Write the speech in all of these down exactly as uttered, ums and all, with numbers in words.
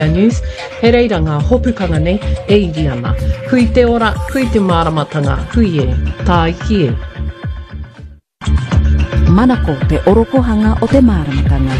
News, he reira ngā hopukanga nei e iri ana. Hui te ora, hui te māramatanga, hui e, tā iki e. Manako te oropohanga o te māramatanga.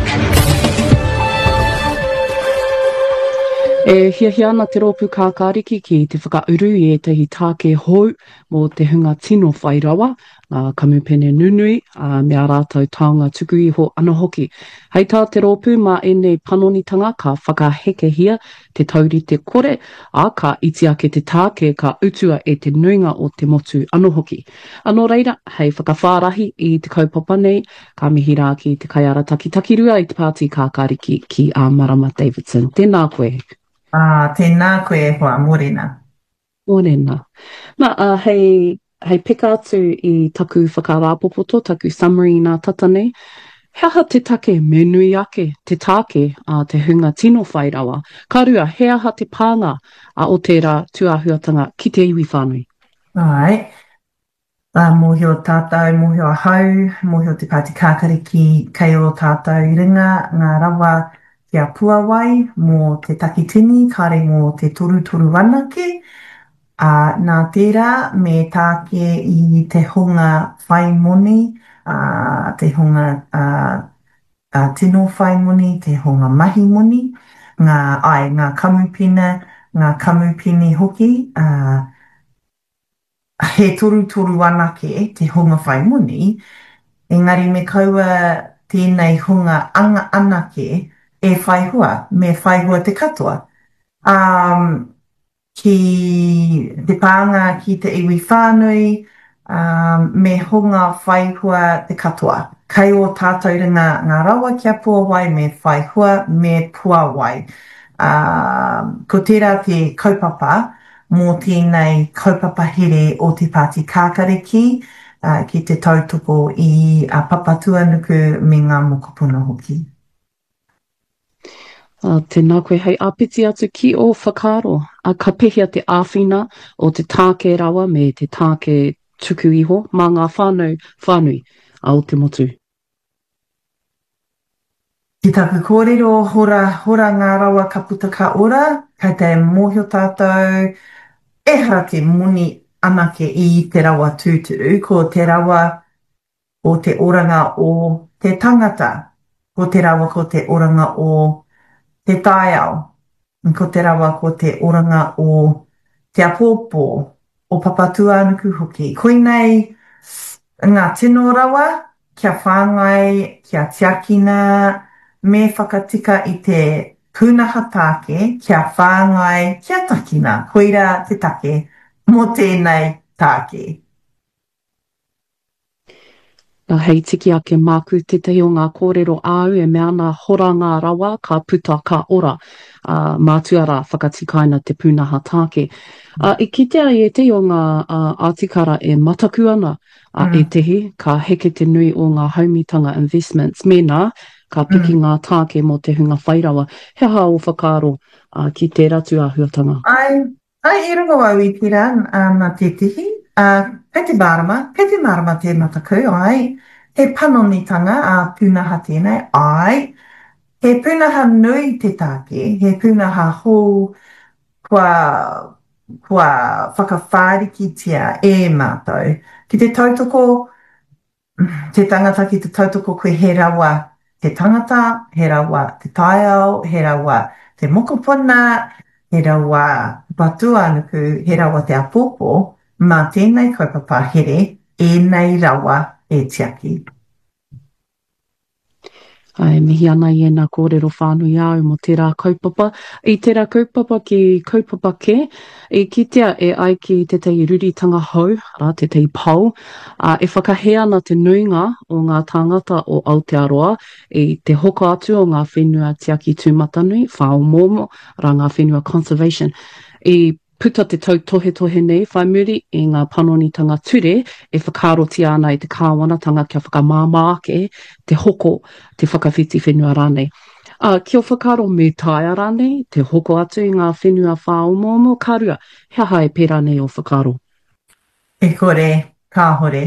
E hiahia ana te rōpu kākāriki ki te whakauru i etahi tāke hou mō te hunga tino whai rawa, ngā kamupene nunui, a mea rātou taonga tuku iho ana hoki. Hei tā te rōpu mā enei panonitanga ka whakahekehia te tauri te kore, a ka iti ake te tāke ka utua e te nuinga o te motu ana hoki. Anō reira, hei whakawhārahi i te kaupapa nei, ka mihi rā ki te kaiara takitakirua i te pāti kākāriki ki a Marama Davidson. Tēnā koe. Ah, tēnā koe e hoa, mōrena. Mōrena. Nā, uh, hei, hei peka atu i taku whakarāpopoto, taku summary nā tata nei. He aha te take me nui ake te tāke a uh, te hunga tino whai rawa. Ka rua, he aha te pānga a uh, o tērā tuahuatanga ki te iwi whānui. Ai, uh, mōhio tātou, mōhio ahau, mōhio te pāti kākariki kei o tātou i ringa, ngā rawa kia puawai mō te takitini, kare mō te toru toru anake. Uh, nā tērā, me tāke i te hunga whai moni, uh, te hunga uh, uh, tino whai moni, te hunga mahi moni, ngā, ai, ngā kamupina, ngā kamupini hoki, uh, he toru toru anake te hunga whai moni, engari me kaua tēnei hunga anga anake, e whaihua, me whaihua te katoa. Um, ki te pānga ki te iwi whānui, um, me hunga whaihua te katoa. Kai o tātou ringa ngā rawa kia puawai, me whaihua, me puawai. Um, ko tērā te kaupapa, mō tēnei kaupapa here o te pāti kākariki, uh, ki te tautoko i a papatua nuku me ngā mokopuna hoki. Uh, tēnā koe hei āpiti atu ki o whakaro, a ka pehea te āwhina o te tāke rawa me te tāke tuku iho, mā ngā whānau whānui a o te motu. Ki taku kōrero, hora, hora ngā rawa ka puta ka ora, kai te mōhio tātou, e hara te moni anake i te rawa tūturu, ko te rawa o te oranga o te tangata, ko te rawa ko te oranga o te taiao, ko te rawa ko te oranga o te apōpō, o papatua anuku hoki. Koinei, ngā tino rawa, kia whāngai, kia tiakina, me whakatika i te pūnaha tāke, kia whāngai, kia takina, koira te take, mō tēnei tāke. Uh, hei tiki ake māku te tehi o ngā kōrero āu e mea ngā hora ngā rawa ka puta ka ora uh, mātuara whakatikaina te pūnaha tāke. Uh, I kitea i e te o ngā uh, ātikara e mataku ana uh, mm. e tehi ka heke te nui o ngā haumitanga investments mena ka piki mm. ngā tāke mō te hunga whairawa. He aha o whakaro uh, ki te ratu āhuatanga. Ai, ai i rungo au i tira uh, nā te tihi. Uh, pei te mārama, pei te mārama te mataku, ai, he panonitanga a pūnaha tēnei, ai, he pūnaha nui te tāke, he pūnaha hō kua, kua whakawhārikitia e mātou. Ki te tautoko, te tangata ki te tautoko koe he rawa te tangata, he rawa te taiao, he rawa te mokopuna, he rawa patua anuku, he rawa te apōpō, mā tēnei kaupapa here, e nei rawa e tiaki. Ai, mihi ana i ena kōrero whānui au mo tērā kaupapa. I tērā kaupapa ki kaupapa ke, e kitea e ai ki te tei ruritanga hau, rā te tei pau, uh, e whakahea ana te nuinga o ngā tāngata o Aotearoa, e te hoko atu o ngā whenua tiaki tūmatanui, whao momo, rā ngā whenua conservation. E puta te tau tohe tohe nei, whai muri i ngā panonitanga ture, e whakarotia ana i te kāwanatanga kia whakamāma ake, te hoko, te whakawhiti whenua rānei. Uh, kia whakaro me taia rānei, te hoko atu i ngā whenua whaomomo, karua, he aha e pērā nei o whakaro. E kore, ka hore.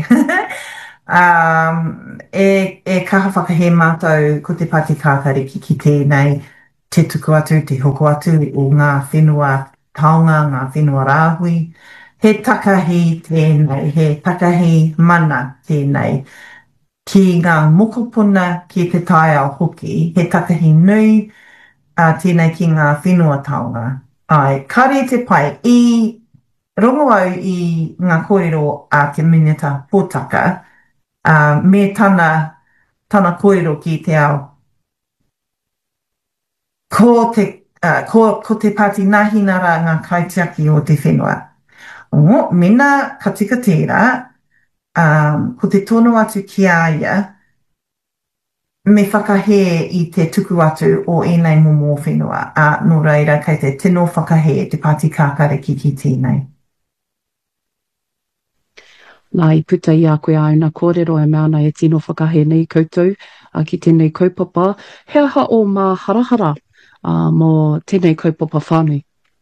um, e, e kaha whakahe mātou ko te pāti kākariki ki tēnei te tuku atu, te hoko atu o ngā whenua taonga, ngā whenua rāhui. He takahi tēnei, he takahi mana tēnei. Ki ngā mokopuna ki te tai ao hoki, he takahi nui a uh, tēnei ki ngā whenua taonga. Ai, kare te pai i rongo au i ngā kōrero a te minita pōtaka, uh, me tana, tana kōrero ki te ao. Ko te, uh, ko, ko te pāti nahinara ngā kaitiaki o te whenua. O, mina ka tika tērā, um, ko te tono atu ki aia, me whakahe i te tuku atu o enei momo whenua. A no reira, kei te tino whakahe te pāti kākareki ki tēnei. Nā i puta i a koe au nā kōrero e meana e tino whakahe nei koutou a ki tēnei kaupapa. He aha o mā harahara uh, mō tēnei kaupapa whānui.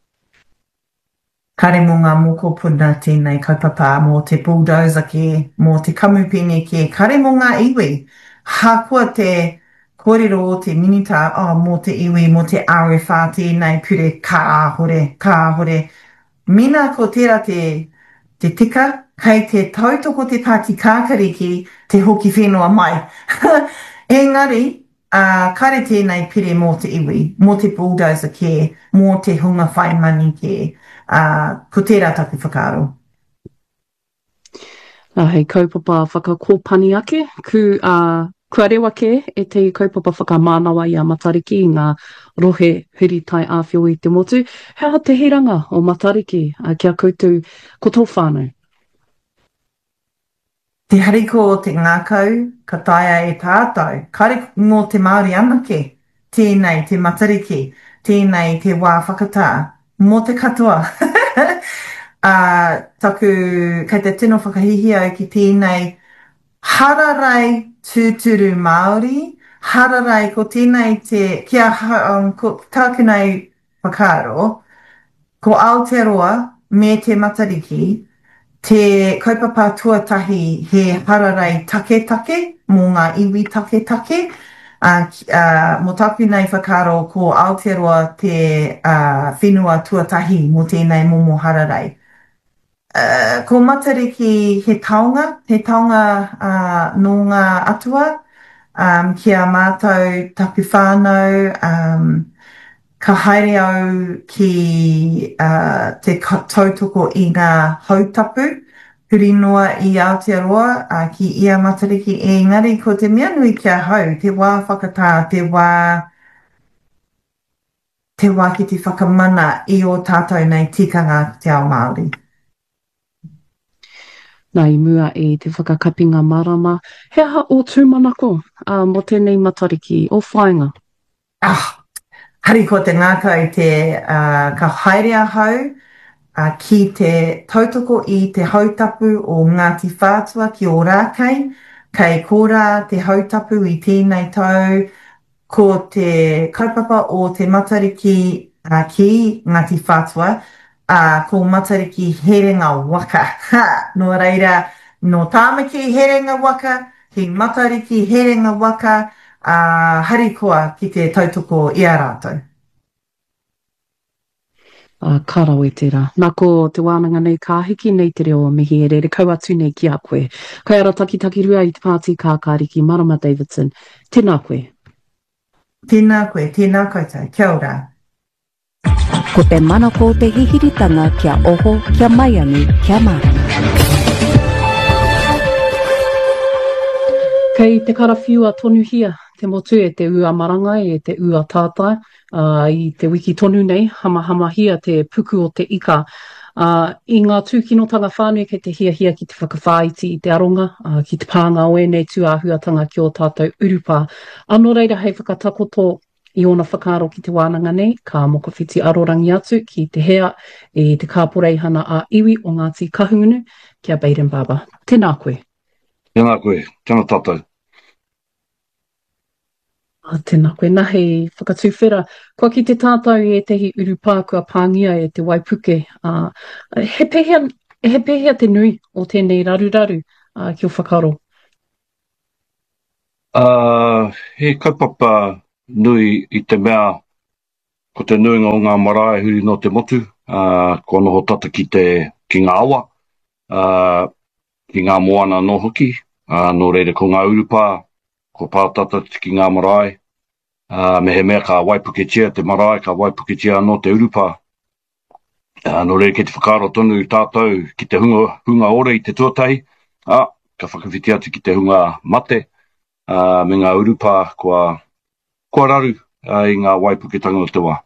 Kare mō ngā mokopuna tēnei kaupapa mō te bulldozer ke, mō te kamupene ke, kare mō ngā iwi. Hākua te kōrero o te minita, oh, mō te iwi, mō te R F R tēnei pure ka āhore, ka āhore. Mina ko tērā te, te tika, kei te tautoko te pāti kākariki, te hoki whenua mai. Engari, uh, kare tēnei pire mō te iwi, mō te bulldozer ke, mō te hunga whai mani ke, uh, ko tērā taku whakaaro. Nā hei kaupapa whakakōpani ake, ku uh, kua rewa ke e te kaupapa whakamānawa i a Matariki i ngā rohe huri tai āwhio i te motu. Hea te hiranga o Matariki uh, kia koutou ko tō whānau? Te hariko o te ngākau, ka taia e tātou, kare mō te Māori anake, tēnei te Matariki, tēnei te wā whakatā, mō te katoa. uh, taku, kei te tino whakahihi au ki tēnei hararai tūturu Māori, hararai ko tēnei te, kia um, ko tāku nei whakaaro, ko Aotearoa me te Matariki, te kaupapa tuatahi he hararai take take, mō ngā iwi take take, uh, uh, mō tāku nei whakaaro ko Aotearoa te uh, whenua tuatahi mō tēnei momo hararai. Uh, ko Matariki he taonga, he taonga uh, no ngā atua, um, kia mātou tapu whānau, um, ka haere au ki uh, te tautoko i ngā hautapu, huri noa i Aotearoa, uh, ki ia Matariki, engari ko te mea nui kia hau, te wā whakatā, te wā, te wā ki te whakamana i o tātou nei tikanga te ao Māori. Nā i mua e te whakakapinga marama. He aha o tūmanako uh, mo tēnei Matariki o whainga? Ah, hari ko te ngākau te uh, ka haere ahau uh, ki te tautoko i te hautapu o Ngāti Whātua ki o Rākei, kei kōrā te hautapu i tēnei tau, ko te kaupapa o te Matariki uh, ki Ngāti Whātua, Uh, ko Matariki herenga waka. Ha! No reira, no Tāmaki herenga waka, ki Matariki herenga waka, uh, harikoa ki te tautoko i a rātou. Uh, Kārawe tērā. Nā ko te wānanga nei ka hiki nei te reo mihi e re re kau atu nei ki a koe. Kai ara takitaki rua i te pāti kākāriki Marama Davidson. Tēnā koe. Tēnā koe, tēnā koutou. Kia ora. Ko te manako te hihiritanga kia oho, kia maiangi, kia marama. Kei te karawhiua tonu hia, te motu e te ua marangai, e te ua tātai, uh, i te wiki tonu nei, hama hama hia te puku o te ika. Uh, I ngā tūkinotanga whānui kei te hia hia ki te whakawhāiti i te aronga, uh, ki te pānga o e nei tūāhuatanga ki o tātou urupa. Anō reira hei whakatakoto i ona whakaaro ki te wānanga nei, ka mokowhiti arorangi atu ki te hea e te kāporeihana a iwi o Ngāti Kahungunu, kia Baden Baba. Tēnā koe. Tēnā koe, tēnā tātou. Ah, tēnā koe, nā hei whakatūwhera. Kua ki te tātou e tehi urupā kua pāngia e te Waipuke. Uh, he, pehea, he pehea te nui o tēnei raruraru uh, ki o whakaaro? Uh, he kaupapa nui i te mea ko te nuinga o ngā marae huri no te motu, uh, ko noho tata ki te, ki ngā awa, uh, ki ngā moana no hoki, uh, no reire ko ngā urupā, ko pātata ki ngā marae, uh, me he mea ka waipuketia te marae, ka waipuketia no te urupā. Uh, no reire ke te whakaro tonu i tātou ki te hunga, hunga ore i te tuatahi, ah, ka whakawhiti atu ki te hunga mate, uh, me ngā urupā kua, kua raru uh, i ngā waipuketanga o te wā.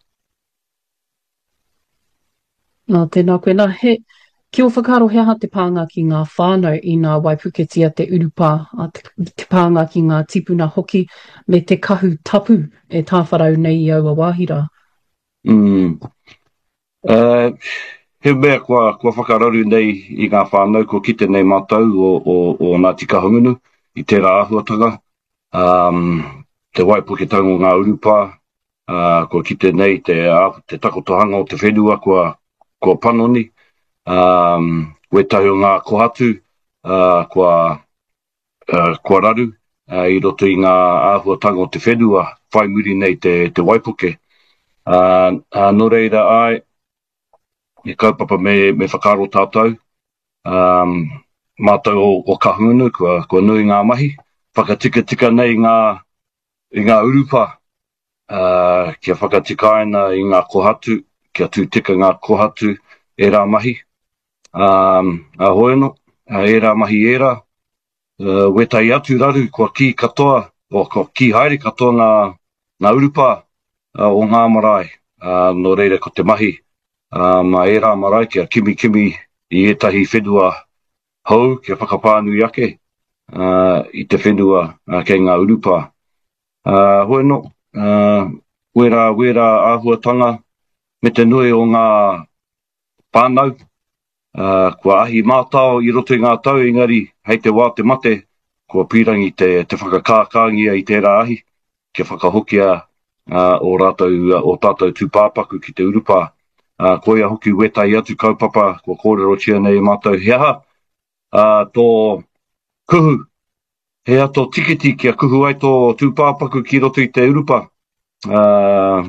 Nā, tēnā koe nā, he, ki o whakaro hea te pānga ki ngā whānau i ngā waipuketia te urupā, a te, te pānga ki ngā tipuna hoki, me te kahu tapu e tāwharau nei i aua wāhira. Mm. Uh, he mea kua, kua whakararu nei i ngā whānau, ko kite nei mātou o, o, o Ngāti Kahungunu, i tērā āhuatanga, um, te waipuketanga o ngā urupā, uh, ko kite nei te, uh, te takotohanga o te whenua, kua, kua panoni, um, wetahi o ngā kohatu, uh, kua, uh, kua raru, uh, i roto i ngā āhuatanga o te whenua, whai muri nei te, te waipuke. Uh, uh, no reira ai, e kaupapa me, me whakaro tātou, um, mātou o, o Kahungunu, kua, kua nui ngā mahi, whakatika tika nei ngā, i ngā urupā, uh, kia whakatika aina i ngā kohatu, kia tūtika ngā kohatu e rā mahi. Um, a hoeno, e rā mahi e rā, uh, wetai atu raru kua ki katoa, o kua ki haere katoa ngā, ngā urupā uh, o ngā marae, uh, no reira ko te mahi, um, a e rā marae kia kimi kimi i etahi whenua hou, kia whakapānui ake, uh, i te whenua uh, kei ngā urupā. Uh, hoeno, uh, wera, wera āhuatanga, me te nui o ngā pānau, uh, kua ahi mātao i roto i ngā tau, engari, hei te wā te mate, kua pirangi te, te whakakākangia i tērā ahi, kia whakahokia uh, o rātou, o tātou tūpāpaku ki te urupā. Uh, koia hoki wetai atu kaupapa, kua kōrero tia nei mātou. He aha, uh, tō kuhu, he a tō tikiti kia kuhu ai tō tūpāpaku ki roto i te urupā. Uh,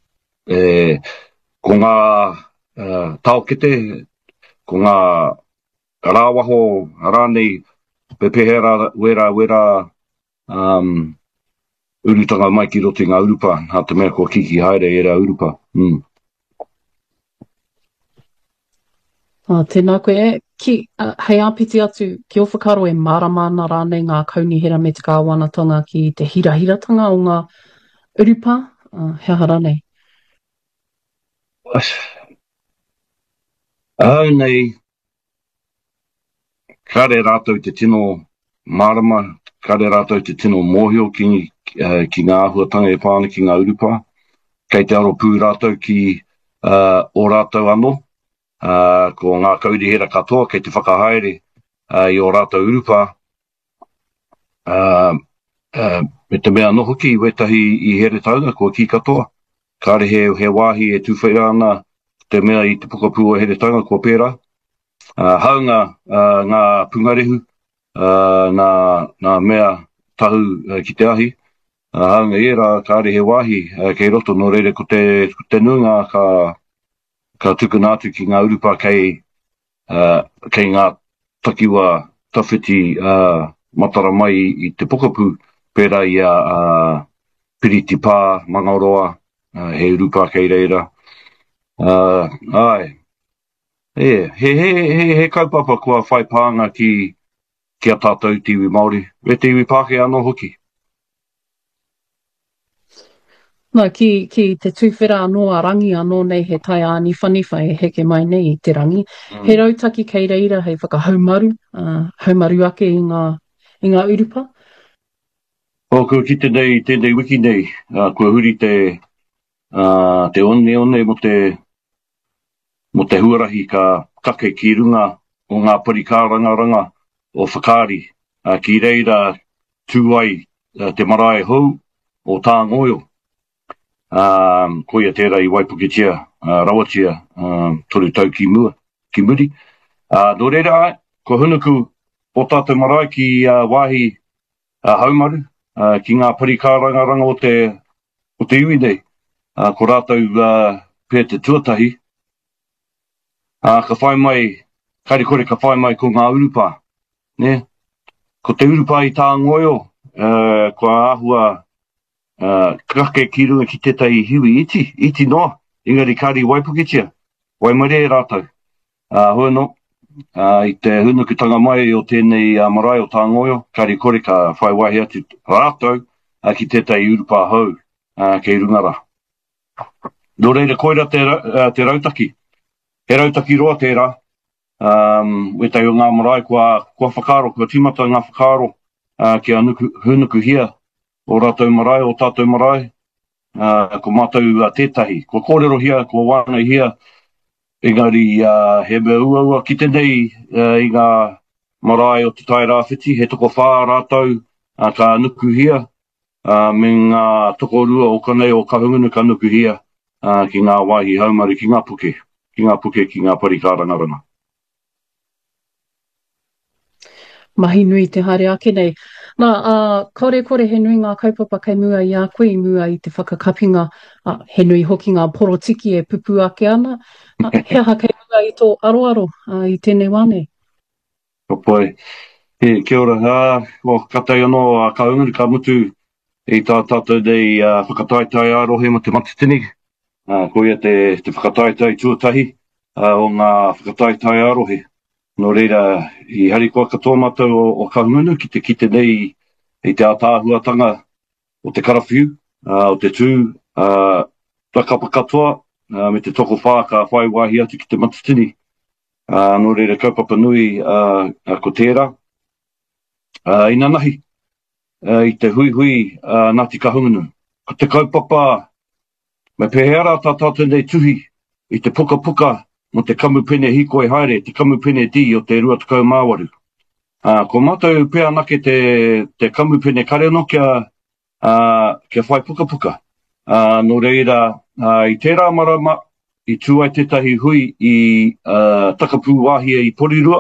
e, ko ngā uh, taokete, ko ngā rāwaho, rānei, pepehera, wera, wera, um, urutanga mai ki roto i ngā urupā, hā te mea ko kiki haere e rā urupā. Mm. Uh, tēnā koe, ki, uh, hei āpiti atu, ki o whakaro e maramana rānei ngā kaunihera me te kāwanatanga ki te hirahiratanga o ngā urupā, uh, hea haranei. Au nei, kare rātou te tino marama, kare rātou te tino mōhio ki, uh, ki ngā āhuatanga e pāna ki ngā urupā. Kei te aro pū rātou ki uh, o rātou anō, uh, ko ngā kaurihera katoa, kei te whakahaere uh, i o rātou urupā. Uh, uh, me te mea no hoki, wetahi i here taunga, ko ki katoa. Kare he, he wāhi e tūwhai ana te mea i te pokapū o here taunga, ko pērā. Uh, haunga uh, ngā pungarehu, uh, nā, nā mea tahu uh, ki te ahi. Uh, haunga e rā, kāre he wāhi, uh, kei roto no reire ko te, ko te nunga ka, ka tukunātu ki ngā urupā kei, uh, kei ngā takiwa tawhiti uh, matara mai i te pokapū, pērā i a uh, Piriti Pā, Mangaroa, uh, he urupā kei reira. Uh, ai, e, he, he, he, he kaupapa kua whai pānga ki, ki a tātou te iwi Māori. E te iwi Pākehā anō hoki. Nā, ki, ki te tūwhera anō a rangi anō nei he tai āni whaniwha e heke mai nei i te rangi. Mm. He rautaki kei reira hei whakahaumaru, uh, haumaru ake i ngā, i ngā urupā. O, kua kite nei, tēnei wiki nei, uh, kua huri te, uh, te one one mo te, mo te huarahi ka kake ki runga o ngā parikāranga-ranga o whakaari, uh, ki reira tūai uh, te marae hou o tā ngoio. Um, koia tērā i Waipuketia, uh, Rawatia, um, toru tau ki mua, ki muri. Uh, no reira ai, ko hunuku o tātou marae ki uh, wāhi uh, haumaru, uh, ki ngā parikāranga-ranga o te, o te iwi nei. uh, ko rātou uh, pē te tuatahi, uh, ka whai mai, kare kore ka whai mai ko ngā urupa, ne? Ko te urupa i tā ngoio, uh, ko āhua uh, kake ki runga ki tētai hiwi iti, iti noa, ingari kāri waipukitia, waimare e rātou. Uh, hoi no, uh, i te hunukutanga mai o tēnei uh, marae o tā ngoio, kare kore ka whai wahi atu rātou, uh, ki tētai urupa hau, uh, kei rungara. Nō reira koira te, uh, te rautaki. He rautaki roa tērā. Um, we tai o ngā marae kua, kua whakaro, kua timata ngā whakaro uh, ki a nuku, hunuku hia o rātou marae, o tātou marae. Uh, ko mātou uh, tētahi. Kua kōrero hia, kua wāngai hia. Engari, uh, he mea ua ua ki tenei uh, i ngā marae o te tai rāwhiti. He toko whā rātou uh, ka nuku hia. Uh, me ngā toko rua o kanei o ka hungunu ka nuku hia. Uh, ki ngā waihi haumari, ki ngā puke, ki ngā puke, ki ngā parikarangarana. Mahi nui te haere ake nei. Nā, uh, kore kore he nui ngā kaupapa kei mua i a koe i mua i te whakakapinga, uh, he nui hoki ngā porotiki e pupu ake ana. Uh, he aha kei mua i tō aroaro uh, i tēnei wane. Ko pai. He, kia ora, uh, o katai anō uh, ka unguru ka mutu i tā tātou nei uh, whakataitai arohe mo te matitini. Uh, ko ia te, te whakataitai tuatahi uh, o ngā whakataitai arohe. Nō reira, i hari kua katoa mātou o, o ka ngunu ki te kite nei i te ātāhuatanga o te karawhiu, uh, o te tū, uh, takapa katoa, uh, me te toko whā ka whai wāhi atu ki te matitini. Uh, nō reira, kaupapa nui uh, uh, ko tērā. Uh, ina nahi, uh, i te hui hui uh, Ngāti Kahungunu. Ko te kaupapa, mai pēhera tā tātou nei tuhi i te puka puka mo te kamupene hikoi haere, te kamupene di o te rua tukau māwaru. Uh, ko mātou pēr anake te, te kamupene kareno kia, uh, kia whai puka puka. Uh, no reira, uh, i tērā marama, i tūai tētahi hui i uh, takapū wāhia i Porirua.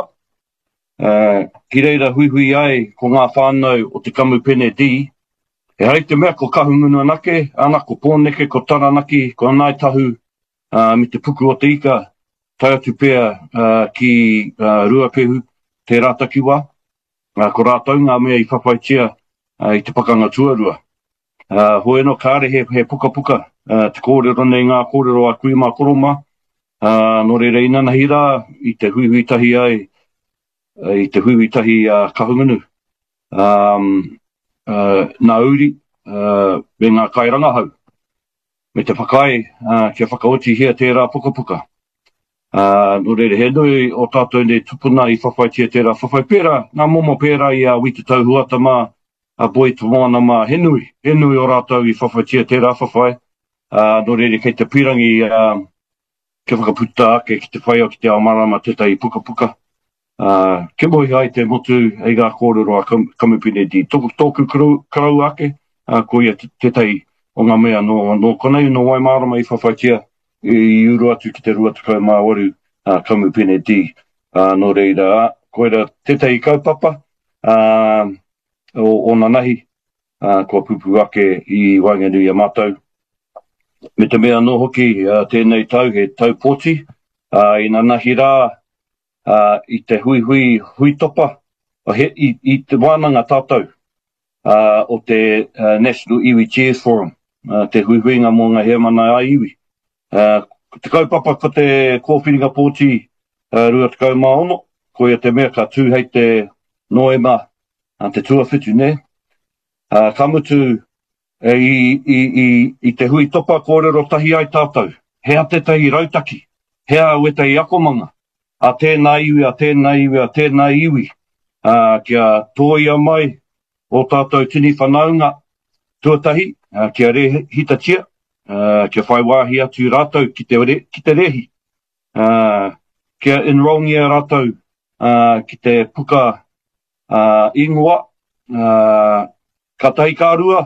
Uh, ki reira hui hui ai ko ngā whānau o te kamupene di. E hai te mea ko kahungunu anake, ana ko pōneke, ko taranaki, ko anai tahu, uh, me te puku o te ika. Tai atu pēr uh, ki uh, Ruapehu, te rātakiwa, uh, ko rātau ngā mea i whawhaitia uh, i te pakanga tuarua. Uh, hoi no kāre he, he puka puka, uh, te kōrero nei ngā kōrero a kuima koroma, uh, no reira ina nahi rā i te hui hui tahi ai, uh, i te hui hui tahi uh, kahungunu. Um, uh, nā uri, uh, me ngā kairanga hau, me te whakai, uh, kia whakaoti hia tērā puka puka. Uh, no reire, he nui o tātou nei tupuna i whawhaitia tērā whawhai pēra, ngā momo pēra i a witi tau huata mā, a boi tu moana mā, he nui, he nui o rātou i whawhaitia tērā whawhai. Uh, no reire, kei te pirangi, uh, ke whakaputa ake ki te whaia ki te amarama tētai puka puka. Uh, ke mohi ai te motu e ngā kōrero a kamupene di. Tōku tōku karau ake, uh, ko ia tētai o ngā mea no, no konei no Waimarama i whawhaitia. I uru atu ki te rua tukau māwaru uh, kamupene di. Uh, no reira, koera tētai kaupapa uh, o, o nā nahi, uh, kua pupu ake i Wainganui a mātou. Me te mea no hoki uh, tēnei tau, he tau pōti, uh, i nā nahi rā uh, i te hui hui hui topa, uh, he, i, i te wānanga tātou uh, o te uh, National Iwi Cheers Forum, uh, te hui hui ngā mō ngā hea mana a iwi. Uh, te kaupapa ko te kōwhiringa pōti uh, rua te kaumā ono, ko ia te mea ka tū hei te noema uh, te tuawhitu, ne? Uh, ka mutu uh, i, i, i, i te hui topa kōrero tahi ai tātou. Hea te tahi rautaki, hea ue tahi akomanga, a tēnā iwi, a tēnā iwi, a tēnā iwi. Uh, kia tōia mai o tātou tini whanaunga tuatahi, uh, kia re hitatia. Uh, kia whai wāhi atu rātou ki te, re, ki te rehi. Uh, kia enrongia rātou uh, ki te puka uh, ingoa, uh, ka tahi kārua.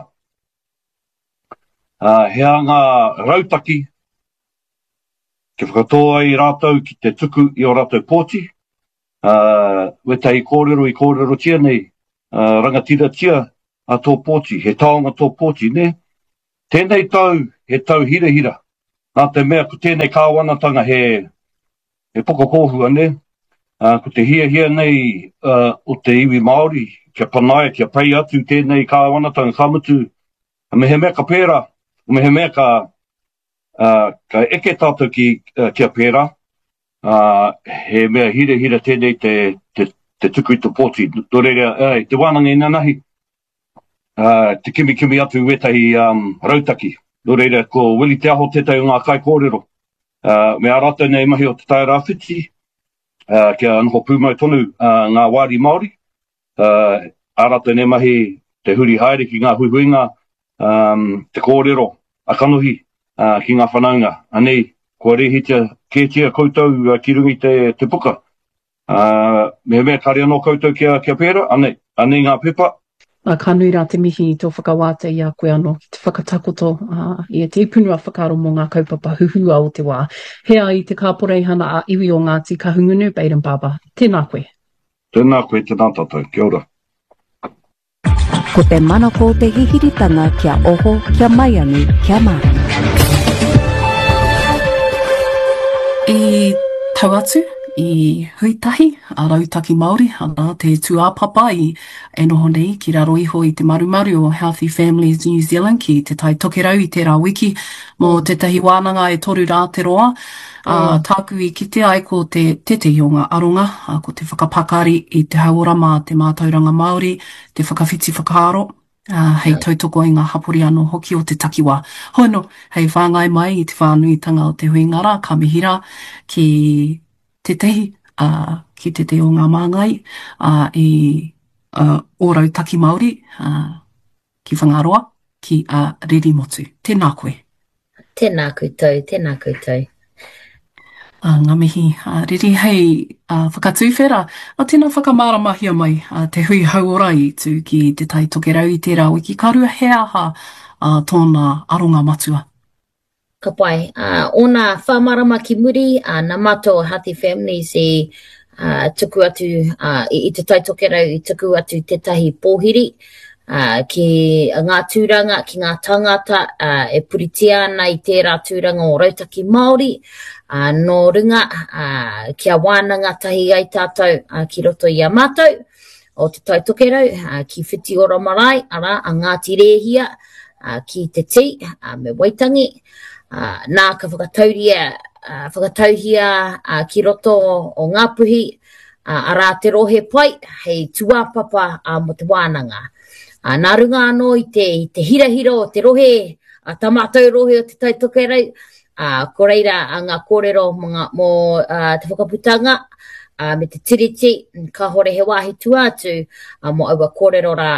Uh, hea ngā rautaki, kia whakatoa i rātou ki te tuku i o rātou pōti. Uh, we tahi kōrero i kōrero tia nei, uh, rangatira tia a tō pōti, he taonga tō pōti, ne? Tēnei tau he tau hira hira. Nā te mea ko tēnei kāwanatanga he, he poko kōhua ne. Uh, ko te hia hia nei uh, o te iwi Māori, kia panaia, kia pai atu tēnei kāwanatanga kamutu. Me he mea ka pēra, me he mea ka, uh, ka eke tātou ki, uh, kia pēra. Uh, he mea hira hira tēnei te, te, te tuku i te poti. Tō reira, uh, te wānanga i nanahi. Uh, te kimi kimi atu wetahi um, rautaki. Tō reira, ko Willi Te Aho tētai o ngā kai kōrero. Uh, me arata nei mahi o te tai rāwhiti. Uh, kia anho pūmau tonu uh, ngā wāri Māori. Uh, arata nei mahi te huri haere ki ngā huihuinga, um, te kōrero, a kanohi, uh, ki ngā whanaunga. Anei, kua rehitia kētia koutou uh, ki rungi te, te puka. Uh, me mea kare anō koutou kia, kia pēra, anei, anei ngā pepa. Uh, ka nui rā te mihi i tō whakawāte i a koe anō ki te whakatakoto uh, i te ipunua whakaro mō ngā kaupapa huhua o te wā. Hea i te kāporeihana a iwi o Ngāti Kahungunu, Baden Baba. Tēnā koe. Tēnā koe, tēnā tātou. Kia ora. Ko te manako o te hihiritanga kia oho, kia maiangi, kia mārama. I tau atu, i huitahi, a rautaki Māori, ana te tuāpapa i e noho nei ki raro iho i te marumaru o Healthy Families New Zealand ki te tai tokerau i tērā wiki mō tētahi wānanga e toru rā te roa. Mm. Uh, tāku i kite ai ko te tete i o ngā aronga, uh, ko te whakapakari i te hauora mā te mātauranga Māori, te whakawhiti whakaaro. Uh, hei tautoko i ngā hapori anō hoki o te takiwā. Hono, hei whāngai mai i te whānuitanga o te huingara, ka mihira ki te tehi, uh, ki te te o ngā māngai, uh, i uh, ōrau taki Māori, uh, ki whangaroa, ki uh, Riri Motu. Tēnā koe. Tēnā koutou, tēnā koutou. Uh, ngā mihi, uh, Riri, hei uh, whakatūwhera, a tēnā whakamāramahia mai, uh, te hui hauora i tū ki te tai tokerau i tērā wiki. Ka rua he aha uh, tōna aronga matua. Ka pai, uh, ona whamarama ki muri, uh, nā mato Healthy Families i uh, tuku atu, uh, i, i te tai tokerau i tuku atu tētahi pōhiri, uh, ki ngā tūranga, ki ngā tangata, uh, e puritia ana i tērā tūranga o rautaki Māori, uh, no runga, uh, kia wānanga tahi ai tātou uh, ki roto i a mātou, o te tai tokerau, uh, ki whiti ora marae, ara, a Ngāti Rēhia, uh, ki te ti, uh, me Waitangi, Uh, nā ka whakatauria, uh, whakatauhia uh, ki roto o ngā puhi, uh, arā te rohe pai, hei tuāpapa uh, mo te wānanga. Uh, nā runga anō i te, i te hirahira o te rohe, uh, tamatau rohe o te tai tokerau, uh, ko reira a ngā kōrero mo, ngā, mo uh, te whakaputanga, uh, me te tiriti, ka hore he wāhi tuātu, uh, mo aua kōrero rā,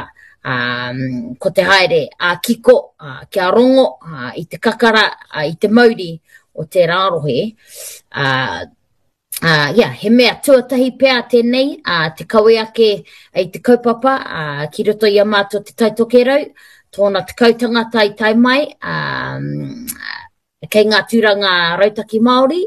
Um, ko te haere a uh, kiko, uh, kia rongo, uh, i te kakara, uh, i te mauri o te rārohe. Uh, uh, yeah, he mea tuatahi pēr tēnei, uh, te kawe ake i te kaupapa, uh, ki roto i a mātua te tai tokerau, tōna te kautangata i tai mai, um, kei ngā tūranga rautaki Māori,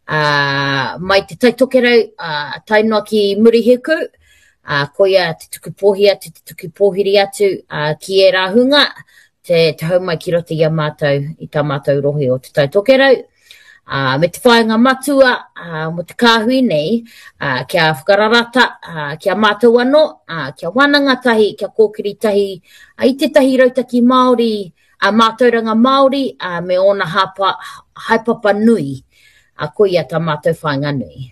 uh, mai te tai tokerau, uh, tainoa ki Murihiku, Uh, koia te tuku pōhi atu, te tuku pōhiri atu, uh, ki e rāhunga, te, te haumai ki roti i a mātou, i tā mātou rohe o te tai tokerau. Uh, me te whaenga matua, uh, mo te kāhui nei, uh, kia whakararata, uh, kia mātou anō, uh, kia wānanga tahi, kia kōkiri tahi, uh, i te tahi rautaki Māori, a uh, mātauranga Māori, uh, me ona hapa, haipapa nui, uh, koia tā mātou whaenga nui.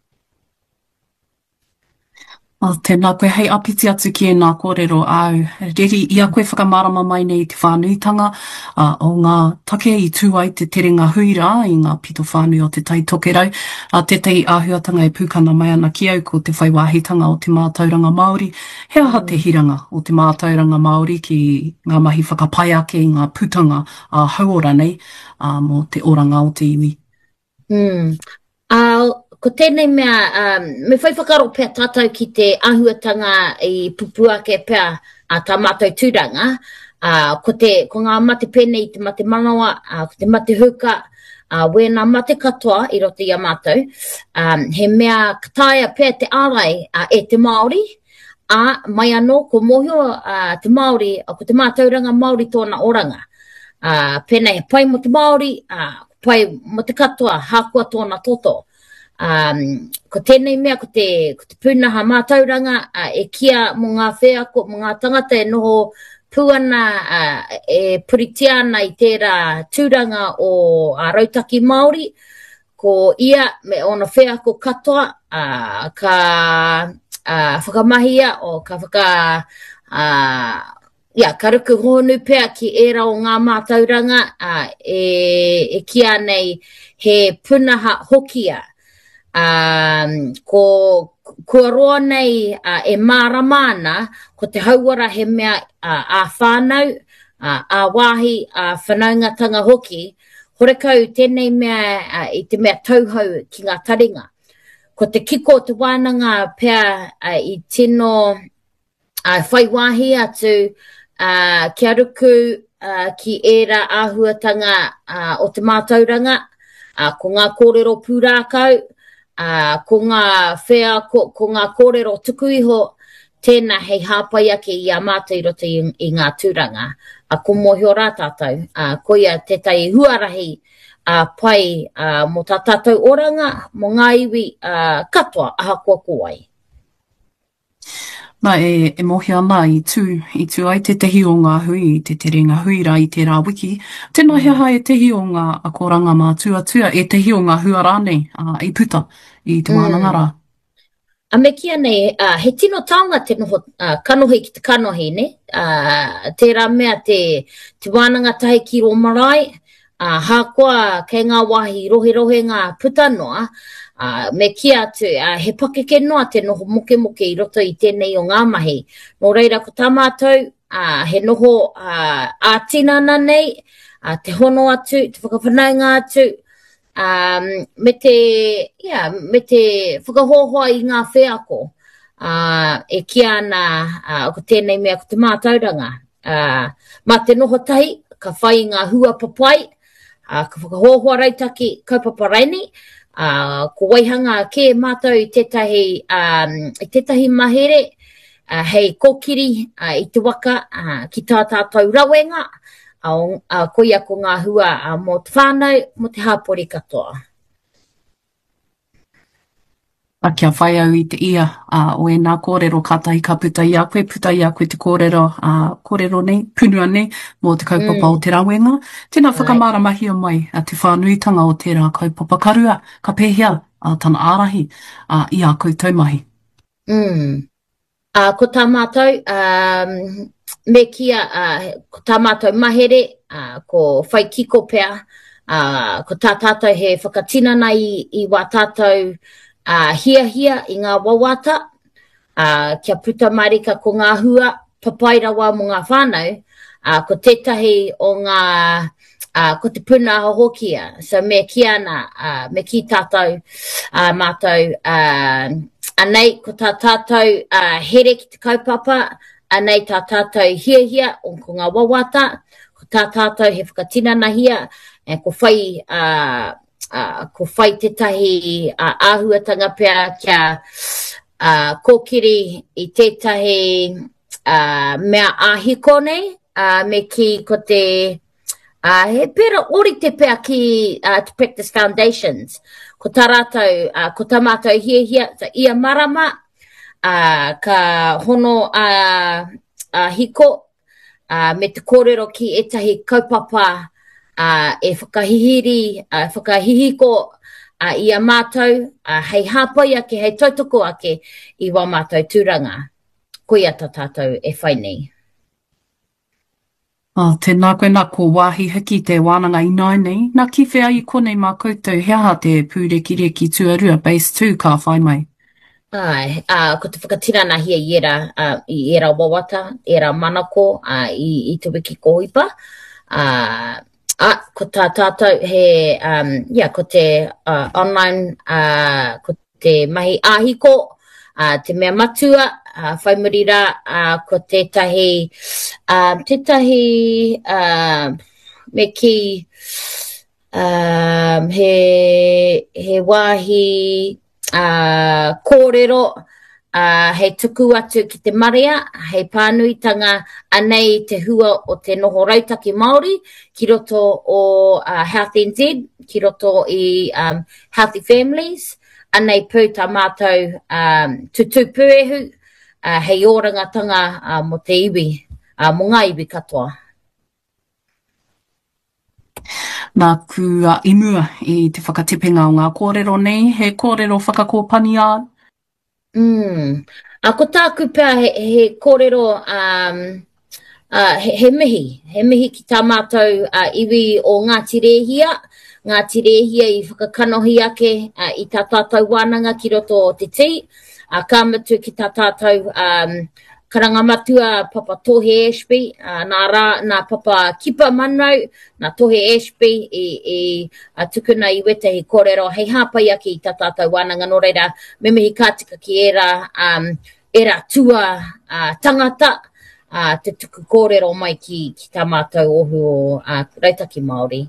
Uh, tēnā koe, hei apiti atu ki e nā kōrero au. Riri, ia koe whakamārama mai nei te whānuitanga uh, o ngā take i tū ai te terenga huira i ngā pito whānui o te tai tokerau. Uh, tētei āhuatanga e pūkana mai ana ki au ko te whaiwāhitanga o te mātauranga Māori. He aha te hiranga o te mātauranga Māori ki ngā mahi whakapai ake i ngā putanga uh, hauora nei uh, mo te oranga o te iwi. Mm. Uh, Ko tēnei mea, um, me whai whakaro pēr tātou ki te āhuatanga i pupu ake pēr a tā mātou tūranga. Uh, ko, te, ko ngā mate pēne i te mate manawa, uh, ko te mate huka, uh, we nā mate katoa i roto i a mātou. Um, he mea kataia pēr te ārai uh, e te Māori, a mai anō ko mohio uh, te Māori, uh, ko te mātauranga Māori tōna oranga. uh, pēnei he pai mo te Māori, uh, pai mo te katoa, hākua tōna toto. Um, ko tēnei mea, ko te, ko te pūnaha mātauranga, uh, e kia mo ngā whea, ko mo ngā tangata e noho puana uh, e puritia ana i tērā tūranga o uh, rautaki Māori, ko ia me ona whea ko katoa, uh, ka uh, whakamahia o ka whaka, uh, ia, ka ruku honu pea ki era o ngā mātauranga, uh, e, e kia nei he punaha hokia. Um, ko kua roa nei uh, e māramana ko te hauara he mea uh, a whānau, uh, a wāhi, a whanaungatanga hoki, horekau tēnei mea uh, i te mea tauhau ki ngā taringa. Ko te kiko te wānanga pea uh, i tino uh, whai wāhi atu uh, kia ruku uh, ki era āhuatanga uh, o te mātauranga, uh, ko ngā kōrero pūrākau, Uh, ko ngā whea, ko, ko ngā kōrero tuku iho, tēnā hei hāpai ake i a mātai rota i, i ngā tūranga. A uh, ko mōhio rā tātou, uh, ko ia te tai huarahi uh, pai uh, mo tā tātou oranga, mo ngā iwi uh, katoa aha kua kuai. Nā e, e mohi ana i tū, i tū ai te tehi o ngā hui, i te tere ngā hui rā i te rā wiki. Tēnā hea hai e tehi o ngā a koranga mā tuatua, e tehi o ngā hua rānei uh, i puta i te wānangara. Mm. A me kia nei, uh, he tino taonga te noho, uh, kanohi ki te kanohi, ne? Uh, tērā mea te, te wānanga tahi ki ro marae, uh, hākua kei ngā wahi rohe rohe ngā puta noa, Uh, me kia atu, uh, he pakeke noa te noho moke moke i roto i tēnei o ngā mahi. Nō reira ko tā mātou, uh, he noho uh, ātinana nei, uh, te hono atu, te whakawhanaunga atu, um, me te, yeah, me te whakahohoa i ngā wheako, uh, e kia ana uh, ko tēnei mea ko te mātauranga. Uh, mā te noho tahi, ka whai ngā hua papai, uh, ka whakahohoa raitaki kaupapa raini, Uh, ko waihanga ke mātou i tētahi, um, i tētahi mahere, uh, hei kokiri uh, i te waka uh, ki tā tātou rauenga, uh, uh, ko ia ko ngā hua uh, mō te whānau, mō te hāpori katoa. A kia whai au i te ia, uh, o e nā kōrero kātahi ka puta i a koe, puta i a koe te kōrero, uh, kōrero nei, punua nei, mō te kaupapa mm. o te rauenga. Tēnā whakamāramahi o mai, a te whānuitanga o tērā kaupapa karua, ka pēhea, uh, tana ārahi, uh, i a koe taumahi. Mm. Uh, ko tā mātou, um, me kia, uh, ko tā mātou mahere, uh, ko whai kiko pea, uh, ko tā tātou he whakatinana i, i wā tātou, Uh, hia hia i ngā wawata, uh, kia puta marika ko ngā hua, papai rawa mo ngā whānau, uh, ko tētahi o ngā, uh, ko te puna hohokia. So me kia ana, uh, me ki tātou, uh, mātou, uh, anei ko tā tātou uh, here ki te kaupapa, anei tā tātou hia hia o ko ngā wawata, ko tā tātou he whakatinana hia, e ko whai, uh, Uh, ko whai tētahi uh, āhuatanga pēr kia uh, kōkiri i tētahi uh, mea āhiko nei, uh, me ki ko te, uh, he pēra ori te pēr ki uh, to practice foundations. Ko tā rātou, uh, ko tā mātou hia hia, ta ia marama, uh, ka hono uh, uh, hiko, uh, me te kōrero ki etahi kaupapa, Uh, e whakahihiri, uh, whakahihiko uh, i a mātou, uh, hei hāpai ake, hei tautoko ake i wā mātou tūranga. Koia tā tātou e whai nei. Oh, tēnā koe nā ko wāhi hiki te wānanga i nai nei. Nā ki whea i konei mā koutou heaha te pūreki-reki tuarua base two ka whai mai. Ai, uh, ko te whakatirana hia i era, uh, i era wawata, era manako uh, i, i te wiki kohipa. Uh, Ah, ko tā tātou he, um, yeah, ko te uh, online, uh, ko te mahi āhiko, uh, te mea matua, uh, whaimirira, uh, ko tētahi, um, tētahi, uh, me ki, um, he, he wāhi, uh, kōrero, Uh, hei tuku atu ki te marea, hei pānuitanga anei te hua o te noho rautaki Māori, ki roto o uh, Health N Z, ki roto i um, Healthy Families, anei pū tā mātou um, tutu pūehu, uh, hei orangatanga uh, mo te iwi, uh, mo ngā iwi katoa. Nā ku uh, imua i te whakatepenga o ngā kōrero nei, he kōrero whakakōpani a? Mm. A ko tāku pēr he, he kōrero um, uh, he, he mihi, he mihi ki tā mātou uh, iwi o Ngāti Rēhia, Ngāti Rēhia i whakakanohi ake uh, i tā tātou wānanga ki roto o te tī, uh, ka matu ki tā tātou um, karangamatua Papa Tohe Ashby, uh, nā, rā, nā Papa Kipa Manau, nā Tohe Ashby i, i uh, tukuna i wete he kōrero, hei hāpai ake i tā tātou wānanga no reira, me mehi kātika ki era, um, era tua uh, tangata, uh, te tuku kōrero mai ki, ki tā mātou ohu o uh, Rautaki Māori.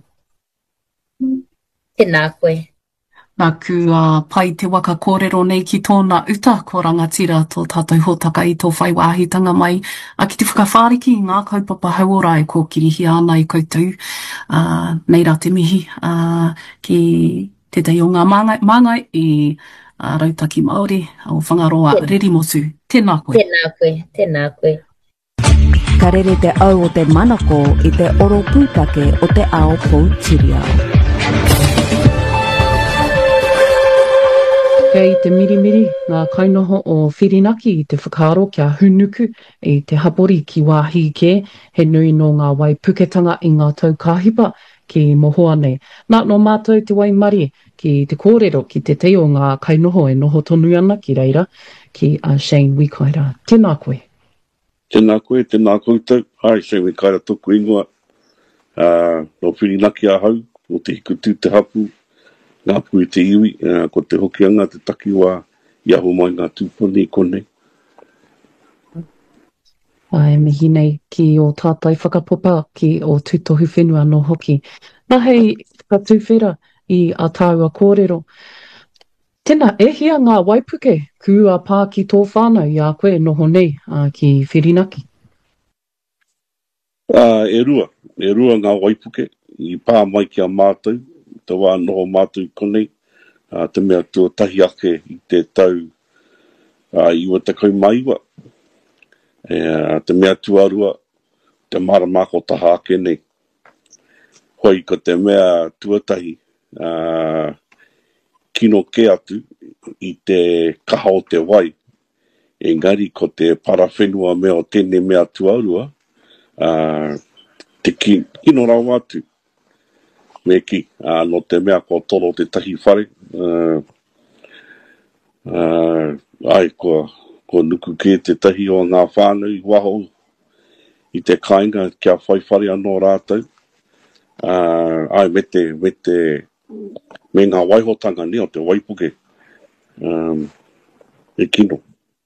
Tēnā koe. Nā ku uh, pai te waka kōrero nei ki tōna uta, ko rangatira tō tātou hōtaka i tō whaiwāhitanga mai, a ki te whakawhāriki i ngā kaupapa hauora e kōkirihi ana i koutou. Uh, nei rā te mihi uh, ki te tei o ngā māngai, māngai i uh, Rautaki Māori o whangaroa Reri Mosu. Tēnā koe. Tēnā koe, tēnā koe. Ka rere te au o te manako i te oro pūtake o te ao Pouchiriau. Kei te mirimiri, ngā kainoho o Whirinaki i te whakaaro kia hunuku i te hapori ki wāhi ke, he nui no ngā wai puketanga i ngā tau kāhipa ki mohoa nei. Nā no mātou te wai mari ki te kōrero ki te te o ngā kainoho e noho tonu ana ki reira ki a Shane Wikaira. Tēnā koe. Tēnā koe, tēnā koutou. Hai, Shane Wikaira tōku ingoa. Uh, no Whirinaki a hau, o te hikutu te hapu. Ngā pui te iwi, uh, ko te hokianga, te takiwa, i aho mai ngā tūponi konei. Ai, mihi nei ki o tātai whakapopa ki o tūtohu whenua no hoki. Nā hei whakatūwhera i a tāua kōrero. Tēnā, e hia ngā waipuke kua pā ki tō whānau i a koe noho nei uh, ki Whirinaki? Uh, e rua, e rua ngā waipuke, i pā mai ki a mātou. Te wā noho mātou konei, uh, te mea tua tahi ake i te tau uh, i wa te kau maiwa. E, uh, te mea tua rua, te maramako taha ake nei. Hoi ko te mea tuatahi uh, kino ke atu i te kaha o te wai. Engari ko te parawhenua mea o tēne mea tua rua, uh, te ki, kino rau atu. Me ki, uh, no te mea ko toro te tahi whare. Uh, uh, ai, ko, ko nuku ke te tahi o ngā whānau i waho i te kāinga kia whai whare anō rātou. Uh, ai, me te, me te, me ngā waihotanga ni o te waipuke. Um, e kino.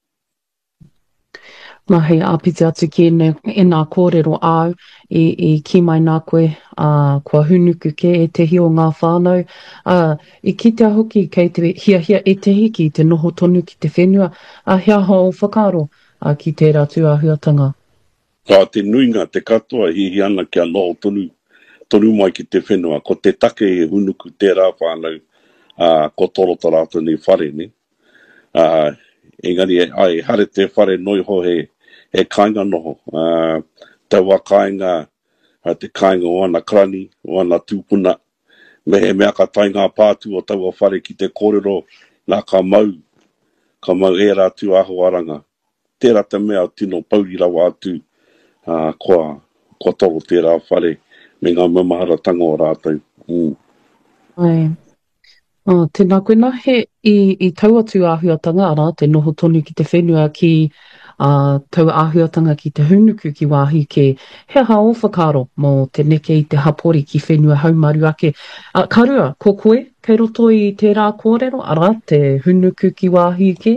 Nā hei āpiti atu ki ne, e nā kōrero au i, i ki mai nā koe uh, kua hunuku ke e tehi o ngā whānau. Uh, I ki te hoki kei te hia hia e tehi ki te noho tonu ki te whenua. A uh, hea hao whakaaro uh, ki te ratu ahuatanga. Ka te nuinga, te katoa, hihi ana kia noho tonu, tonu mai ki te whenua. Ko te take e hunuku te rā whānau, uh, ko toro tarātou ni whare ni. Uh, engari, ai, hare te whare noi ho he, he kāinga noho. Uh, taua kāinga, uh, te kāinga o ana krani, o ana tūpuna. Me he mea ka tai ngā pātu o taua whare ki te kōrero, nā ka mau, ka mau e rātu aho aranga. Tērā te mea tino pauri rawa atu, uh, kua, kua toro tērā whare, me ngā mamahara tanga o rātou. Mm. Ai. Oh, tēnā koe nā he i, i tau atu āhuatanga ara, te noho tonu ki te whenua ki uh, tau āhuatanga ki te hunuku ki wāhi ke he hao whakaro mō te neke i te hapori ki whenua haumaru ake. Uh, karua, ko koe, kei roto i tērā kōrero ara, te hunuku ki wāhi ke?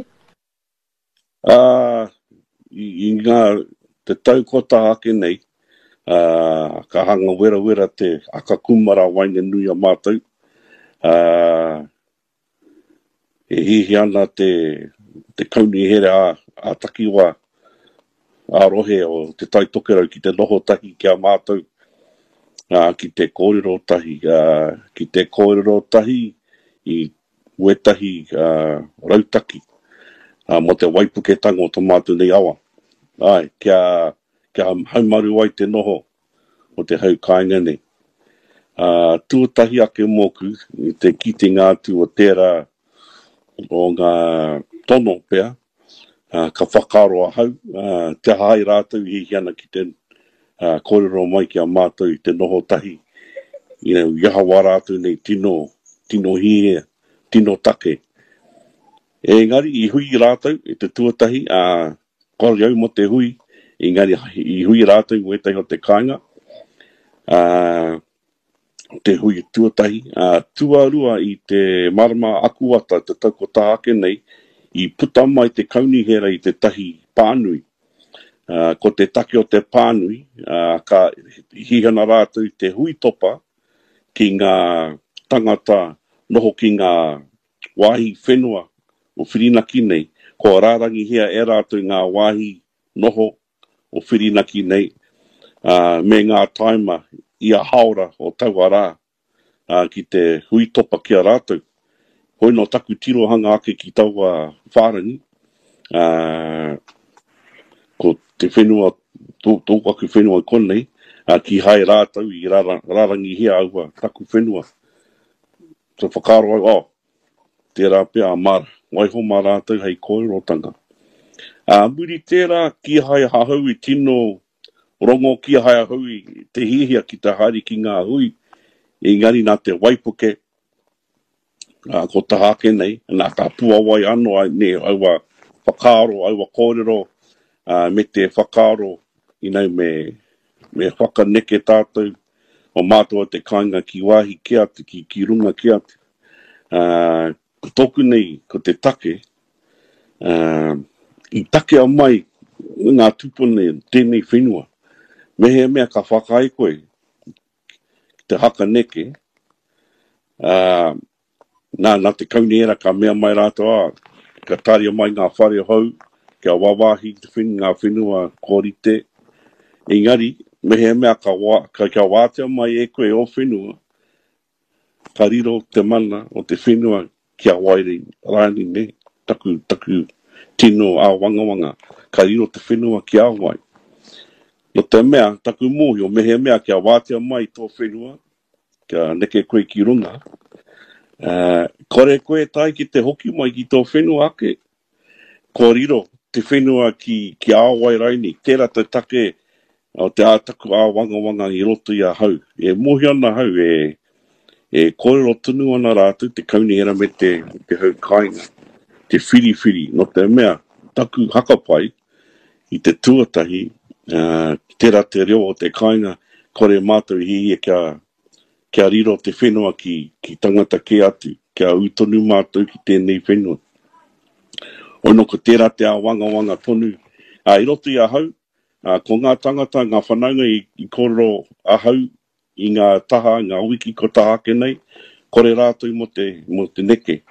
Uh, i, i ngā, te tau kota ake nei, uh, ka hanga wera wera te aka kumara waine nui a mātou. Uh, e hihi ana te, te kauni here a, a taki wa a rohe o te tai tokerau ki te noho tahi kia mātou. Uh, ki te kōrero tahi, uh, ki te kōrero tahi i uetahi uh, rautaki. Uh, mo te waipuketanga o tō mātou nei awa. Ai, kia, kia haumaru ai te noho o te hau kāinga nei. Uh, tuatahi ake moku, i te kiti ngātu o tērā o ngā tono pēr, uh, ka whakaro a hau, uh, te hai rātou i hiana ki te uh, kōrero mai ki a mātou i te noho tahi. You know, iaha wā rātou nei tino, tino hie, tino take. Engari, i hui rātou, i te tuatahi, uh, kore au mo te hui, engari, i hui rātou, uetahi o te kāinga. Uh, te hui tuatahi, uh, tuarua i te marama akuata, te tauko tāke nei, i puta mai te kaunihera i te tahi pānui. Uh, ko te take o te pānui, uh, ka hihana rātou i te hui topa ki ngā tangata noho ki ngā wāhi whenua o whirinaki nei, ko rārangi hea e rātou ngā wāhi noho o whirinaki nei, uh, me ngā taima ia haora o taua rā uh, ki te hui topa ki a rātou. Hoi no taku tirohanga ake ki taua whārangi. Uh, ko te whenua, tōku aku whenua konei, uh, ki hai rātou i rārang, rārangi hea aua taku whenua. So whakaro au, oh, tērā pia mara, waiho mā rātou hei kōrerotanga. Uh, muri tērā ki hai hahau i tino rongo ki hai hau i te hihia ki te hari ki ngā hui, engari nā te waipuke, uh, ko te hake nei, nā ka puawai anō ai ne, aua whakaro, aua kōrero, uh, me te whakaro, inau me, me whakaneke tātou, o mātua te kāinga ki wāhi ki atu, ki, ki runga ki atu. Uh, ko tōku nei, ko te take, uh, i take a mai, ngā tupune, tēnei whenua, me he mea ka whakai koe, te haka neke, uh, nā, nā te kauniera ka mea mai rātoa, ka tāria mai ngā whare hau, kia wawahi te whin, ngā whenua kōrite. Engari, me he mea ka, wā, ka kia wātea mai e koe o whenua, ka riro te mana o te whenua kia wairi rāni ne, taku, taku tino a wanga wanga, ka riro te whenua kia wai. No te mea, taku mōhio, me he mea kia wātea mai tō whenua, kia neke koe ki runga. Uh, kore koe tai ki te hoki mai ki tō whenua ake. Ko riro, te whenua ki, ki āwai raini, tērā te take o te ātaku ā wanga wanga i roto i a hau. E mohi ana hau, e, e kōrero tunu ana rātou, te kaunihera me te, te hau kāinga, te whiri whiri. No te mea, taku hakapai, i te tuatahi, Uh, tērā te reo o te kāinga, kore mātou hi kia, kia riro te whenua ki, ki tangata ke atu, kia utonu mātou ki tēnei whenua. Ono ko tērā te a wanga wanga tonu. Uh, I roto i a hau, uh, ko ngā tangata, ngā whanaunga i, i koro a hau, i ngā taha, ngā wiki ko taha ke nei, kore rātou mo te, mo te neke.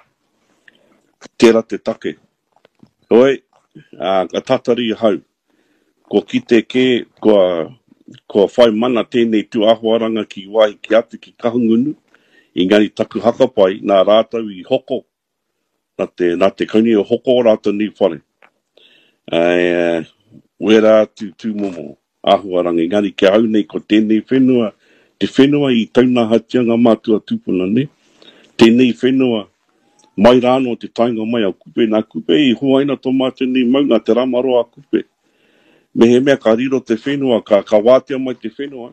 Tērā te take. Oi, uh, ka tatari i hau. Ko ki te ke, kua, kua whai mana tēnei tu ahuaranga ki wahi ki atu ki kahungunu, i ngani taku hakapai, nā rātau i hoko, nā te, nā te kauni o hoko o rātau ni whare. Uh, Wera tu tu momo ahuaranga, i ngani ke au nei ko tēnei whenua, te whenua i tauna hatianga mātua tupuna ne, tēnei whenua, mai rāno te tainga mai a kupe, nā kupe i huaina tō mātua ni maunga te ramaroa kupe. Me he mea ka riro te whenua, ka, ka wātea mai te whenua.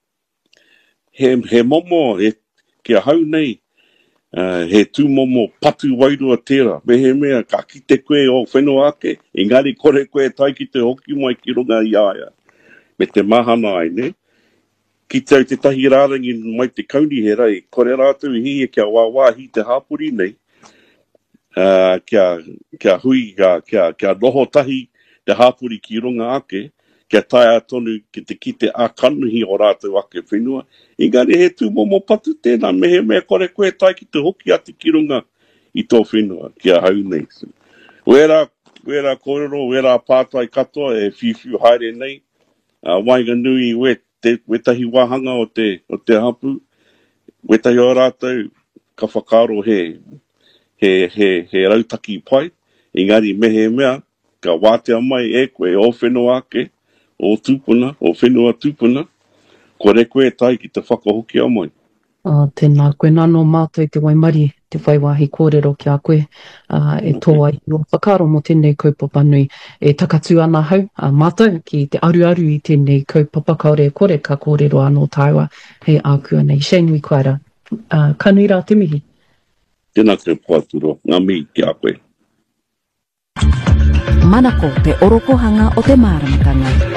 He, he momo, he, kia hau nei, uh, he tū momo patu wairua tērā. Me he mea ka kite koe o whenua ake, engari kore koe tai ki te hoki mai ki runga i aia. Me te mahana ai, ne? Ki te au te tahi rārangi mai te kaunihera, i kore rātou hi e kia wāwāhi te hāpuri nei. Uh, kia, kia hui, kia, kia, kia noho tahi, te hāpuri ki runga ake, kia tai atonu ki te kite a kanuhi o rātou ake whenua. Engari he tū momo patu tēnā, me he mea kore koe tai ki te hoki atu ki runga i tō whenua, kia hau nei. Wera, wera kōrero, wera pātai katoa e whiwhiu haere nei. Uh, Wainga nui we, te, we tahi wahanga o te, o te hapu. We tahi o rātou ka whakaro he, he, he, he rautaki pai. Engari mehe mea, ka wātea mai e koe o whenua ake, o tūpuna, o whenua tūpuna. Ko re koe tai ki te whakahoki a mai. Uh, tēnā koe nāno mātou te waimari, te whaiwahi kōrero ki a koe, uh, e tō ai o whakaro mo tēnei kaupapa nui, e takatu ana hau, uh, mātou ki te aruaru i tēnei kaupapa kaore kore ka kōrero anō tāua, hei ākua nei. Shane Wikaira, uh, ka nui rā te mihi. Tēnā koe pāturo, ngā mihi ki a koe. Manako te orokohanga o te māramatanga.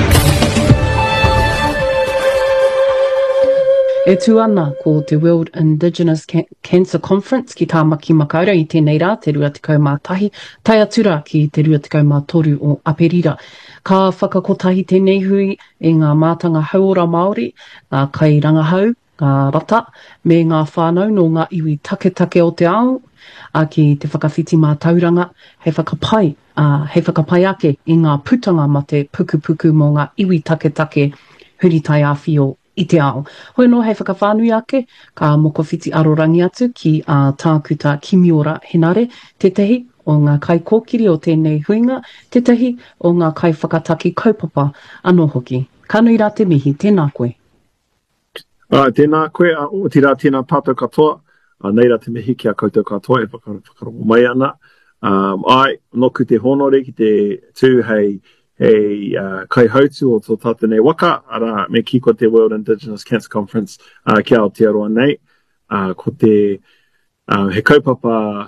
E tū ana ko te World Indigenous Can- Cancer Conference ki Tāmaki Makaurau i tēnei rā, te rua tekau mā tahi, tai atura ki te rua tekau mā toru o Aperira. Ka whakakotahi tēnei hui e ngā mātanga hauora Māori, ngā kai rangahau, ngā rata, me ngā whānau no ngā iwi take take o te ao, a ki te whakawhiti mā tauranga, hei whakapai, uh, hei whakapai ake i ngā putanga ma te puku puku mō ngā iwi take take huritai āwhio i te ao. Hoi no hei whakawhānui ake, ka mokowhiti arorangi atu ki a uh, tākuta Kimiora Henare, tētahi o ngā kai kōkiri o tēnei huinga, tētahi o ngā kai whakataki kaupapa anō hoki. Ka nui rā te mihi, tēnā koe. Uh, tēnā koe, uh, o tira tēnā tātou katoa, uh, nei rā te mihi ki a koutou katoa e whakarongo mai ana. Um, ai, noku te honore ki te tū hei hei uh, kai hautu o tō tātou nei waka, ara me ki ko te World Indigenous Cancer Conference uh, ki Aotearoa nei, uh, ko te uh, he kaupapa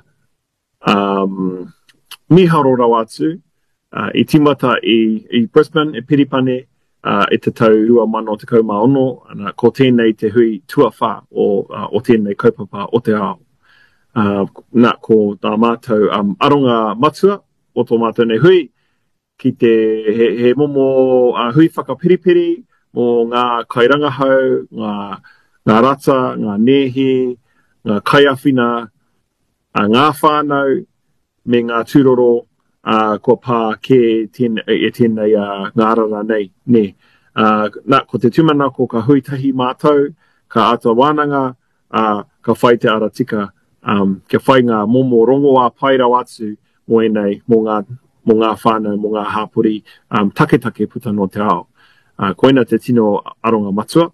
um, miharo rau atu, uh, i timata i, i Brisbane, e Piripane, uh, e te tau rua mano te kaumā ono, ana ko tēnei te hui tuawha o, uh, o tēnei kaupapa o te ao. Uh, nā ko tā mātou um, aronga matua o tō mātou nei hui, ki te he, he momo uh, hui whakapiripiri mō ngā kairangahau, ngā, ngā rata, ngā nehi, ngā kaiawhina, uh, ngā whānau, me ngā tūroro uh, kua pā ke tēne, e tēnei uh, ngā arara nei. Ne. Uh, nā, ko te tūmana ko ka hui tahi mātou, ka ata wānanga, uh, ka whai te aratika, um, ka whai ngā momo rongo a pairau atu mō enei, mō ngā mō ngā whānau, mō ngā hāpuri, um, take take puta no te ao. Uh, koina te tino aronga matua.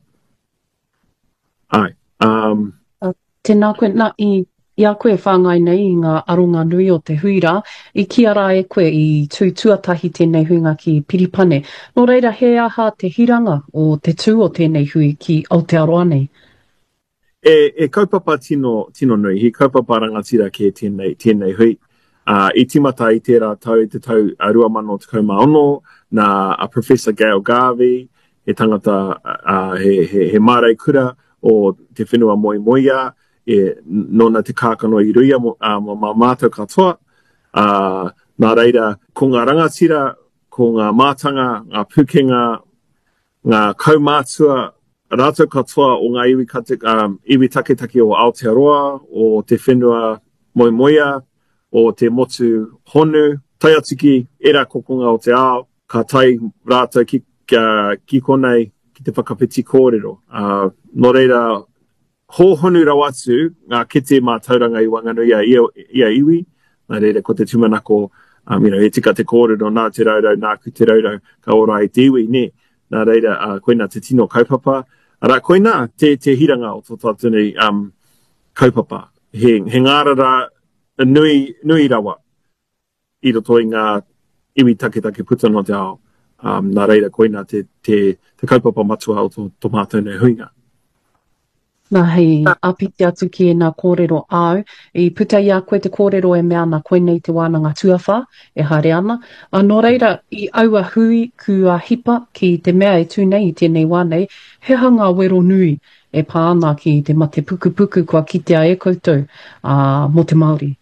Ai. Um, uh, tēnā koe, nā, i, i a koe whāngai nei i ngā aronga nui o te huira, i ki ara e koe i tū tuatahi tēnei huinga ki Piripane. Nō reira, he aha te hiranga o te tū o tēnei hui ki Aotearoa nei? E, e kaupapa tino, tino nui, he kaupapa rangatira ke tēnei, tēnei hui. Uh, I timata i tērā tau, te tau a rua mano te kaumā ono, nā a Professor Gail Garvey, he tangata uh, he, he, he mārei kura o te whenua moi moia, e nona te kākano i ruia mo, uh, mā mātou katoa. Uh, nā reira, ko ngā rangatira, ko ngā mātanga, ngā pukenga, ngā kaumātua, rātou katoa o ngā iwi, kate, um, iwi take take o Aotearoa, o te whenua moi moia, o te motu honu, tai atuki, era kokonga o te ao, ka tai rātou ki, kia, ki konei, ki te whakapiti kōrero. Uh, no reira, ho honu rau atu, ngā kete mā tauranga i Wanganui a ia, ia iwi, nā reira ko te tumanako, um, you know, e tika te kōrero, nā te raurau, nā ku te raurau, ka ora i te iwi, ne, nā reira, uh, koina te tino kaupapa, ara koina, te, te hiranga o tō tātou nei um, kaupapa, he, he ngārara, nui, nui rawa i roto i ngā iwi take take puta no te ao. Um, nā reira koina te, te, te kaupapa matua o tō, tō mātou nei huinga. Nā hei apiti atu ki e nā kōrero au, i puta i a koe te kōrero e mea nā koe nei te wānanga tuawha, e haere ana. A nō reira, i aua hui ku a hipa ki te mea e tūnei i tēnei wānei, he hanga wero nui e pā ana ki te mate puku puku kua kitea e koutou uh, mo te Māori.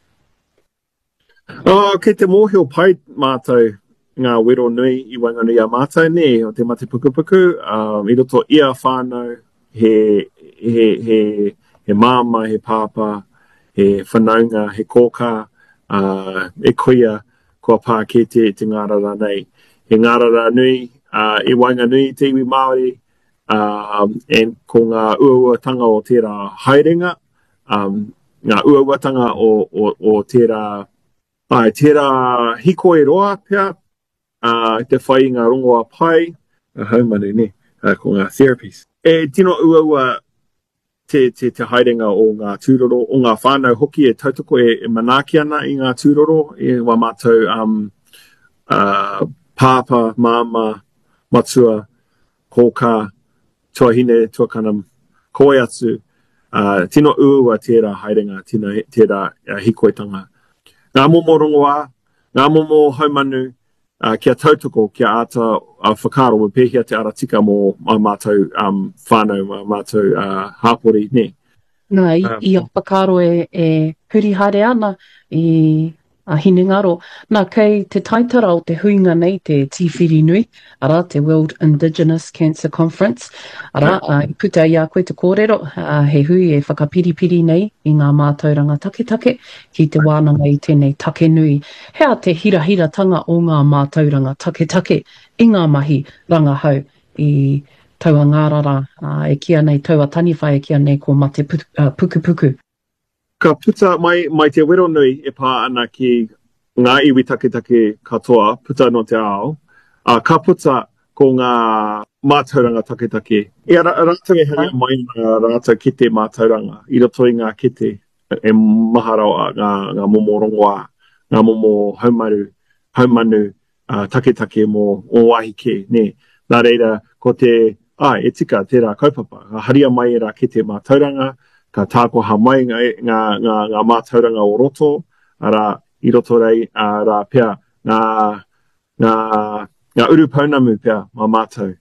Oh, kei te mōhio pai mātou ngā wero nui i Wanganui a mātou ne, o te mate puku puku, um, i roto ia whānau, he, he, he, he māma, he pāpā, he whanaunga, he kōka, uh, e koia, kua pā ke te, te ngārara nei. He ngārara nui, uh, e wainga nui te iwi Māori, um, and ko ngā uauatanga o tērā haerenga, um, ngā uauatanga o, o, o tērā, ai, tērā hiko e roa pia, uh, te whai ngā rongoa pai, uh, haumanu ne, uh, ko ngā therapies. E tino uaua te, te, te haerenga o ngā tūroro, o ngā whānau hoki e tautoko e, e manaki ana i ngā tūroro, e wā mātou um, uh, pāpa, māma, matua, kōkā, tuahine, tuakanam, koe atu, uh, tino uaua tērā haerenga, tino, tērā uh, hikoetanga. Ngā momo rongoā, ngā momo haumanu, uh, kia tautoko, kia ata uh, whakaro, e pēhia te aratika mō mātou um, whānau, mā mātou uh, hāpori, ne? Nā, i, Um, i a whakaro e, e huri hare ana i a hine ngaro. Nā, kei te taitara o te huinga nei, te tīwhiri nui, ara, te World Indigenous Cancer Conference. Ara, uh, i puta i a koe te kōrero, uh, he hui e whakapiripiri nei i ngā mātauranga take take, ki te wānanga i tēnei take nui. Hea te hira hira tanga o ngā mātauranga take take i ngā mahi rangahau i taua ngārara, uh, e kia nei taua taniwhai, e kia nei ko mate puku uh, puku. puku. Ka puta mai, mai te wero nui e pā ana ki ngā iwi take take katoa, puta no te ao, a ka puta ko ngā mātauranga take take. I a rātou e hanga mai ngā rātou kite mātauranga, i roto i ngā kite e maharau ngā, ngā momo rongoā, ngā momo haumaru, haumanu, uh, take take mō o wahike, ne. Nā reira, ko te, ai, e tika tērā kaupapa, ngā haria mai e rā kite mātauranga, ka tākoha mai ngā, ngā, ngā, ngā mātauranga o roto, ara i roto rei, ara pia ngā, ngā, ngā uru paunamu pia mā mātou.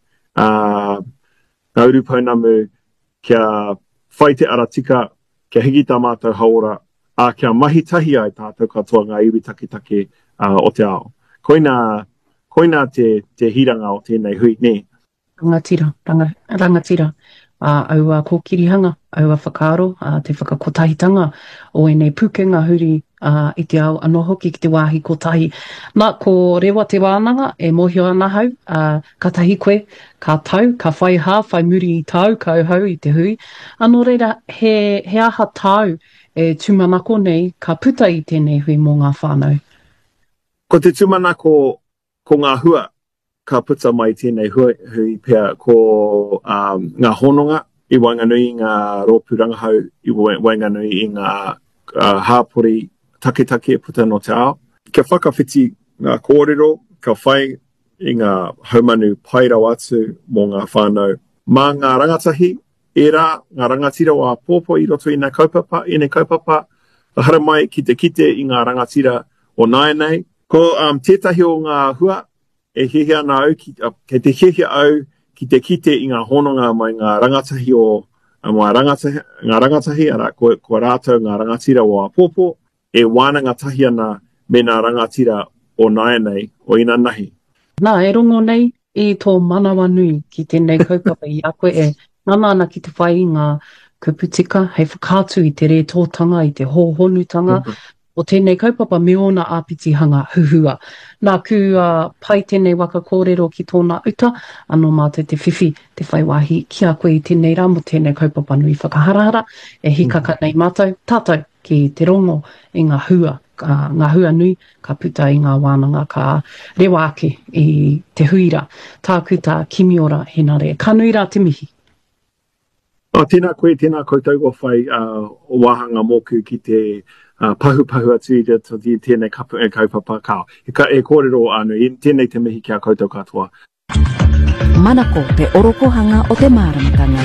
Uh, ngā uru paunamu kia whai te aratika, kia higi tā mātou haora, a kia mahi tahi ai tātou katoa ngā iwi take take uh, o te ao. Koina, koina te, te hiranga o tēnei hui, ne? Rangatira, ranga, rangatira. Uh, aua kōkirihanga, aua whakaaro, uh, te whakakotahitanga o enei pukenga huri uh, i te ao anō hoki ki te wāhi kotahi. Nā, ko rewa te wānanga e mohio ana hau, uh, ka tahi koe, ka tau, ka whai hā, whai muri i tau, ka hau i te hui. Anō reira, he, he aha tau e tūmanako nei, ka puta i tēnei hui mō ngā whānau. Ko te tūmanako ko ngā hua, ka puta mai tēnei hui, hui pia ko um, ngā hononga i wainganui ngā rōpū rangahau, i wainganui i ngā uh, hāpori take take puta no te ao. Kia whakawhiti ngā kōrero, ka whai i ngā haumanu pairau atu mō ngā whānau. Mā ngā rangatahi, e rā, ngā rangatira o a pōpō i roto i nei kaupapa, i nei kaupapa, hara mai ki te kite i ngā rangatira o Naenei. Ko um, tētahi o ngā hua, e hehe ana au, ki, uh, ke te hehe au ki te kite i ngā hononga mai ngā rangatahi o ngā rangatahi, ngā rangatahi ara, ko, ko rātou ngā rangatira o a pōpō, e wānanga tahi ana me ngā rangatira o Naenei o ina nahi. Nā, e rongo nei i tō manawa nui ki tēnei kaupapa i a koe e nana ana ki te whai i ngā kuputika, hei whakātu i te re tōtanga, i te hōhonutanga, mm-hmm. o tēnei kaupapa me ona āpitihanga huhua. Nā ku uh, pai tēnei waka kōrero ki tōna uta, anō mātou te whiwhi, te whaiwahi ki a koe i tēnei rā mo tēnei kaupapa nui whakaharahara, e hikaka nei mātou, tātou ki te rongo i ngā hua, uh, ngā hua nui, ka puta i ngā wānanga, ka rewa ake i te huira. Tā kuta kimiora henare, ka nui rā te mihi. O, tēnā koe, tēnā koutou o whai uh, o wāhanga mōku ki te uh, pahu pahu atu i te tēnei kapu, e kaupapa kao. E, ka, e kōrero anu, i tēnei te mihi kia koutou katoa. Manako te orokohanga o te māramatanga.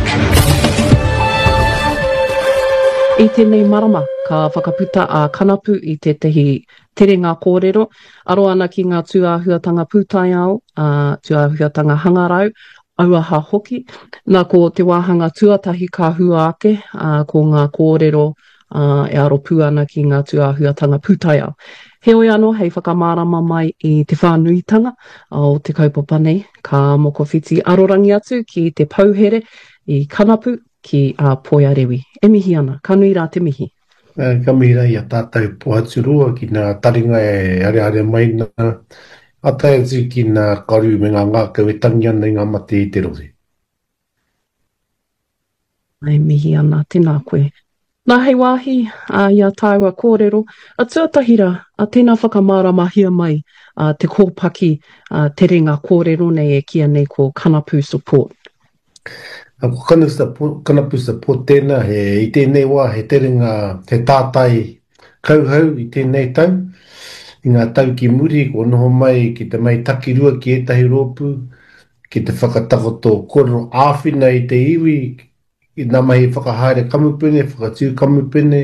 I tēnei marama, ka whakaputa a kanapu i te tehi terenga kōrero, aro ana ki ngā tuāhuatanga pūtai ao, uh, tuāhuatanga hangarau, auaha hoki. Nā ko te wāhanga tuatahi ka hua ake, uh, ko ngā kōrero uh, e aro pū ana ki ngā tuāhuatanga pūtai ao. He oi anō, hei whakamārama mai i te whānuitanga o te kaupapa nei, ka mokowhiti arorangi atu ki te pauhere i kanapu ki a uh, Poia Rewi. E mihi ana, ka nui rā te mihi. Ka mira ia tātou poaturua ki nā taringa e are are mai nā atai atu ki nā karu me ngā ngā kau e tangi ana i ngā mate i te rohe. Ai mihi ana, tēnā koe. Nā hei wāhi, a ia tāua kōrero, a tuatahira, a tēnā whakamārama hia mai, a te kōpaki, a te ringa kōrero nei e kia nei ko Kanapu Support. A ko Kanapu Support tēnā, he i tēnei wā, he te ringa, he tātai kauhau i tēnei tau, i ngā tau ki muri, ko noho mai ki te mai takirua ki etahi rōpu, ki te whakatakoto kōrero āwhina i te iwi, i nā mai whakahaere kamupene, whakatiu kamupene,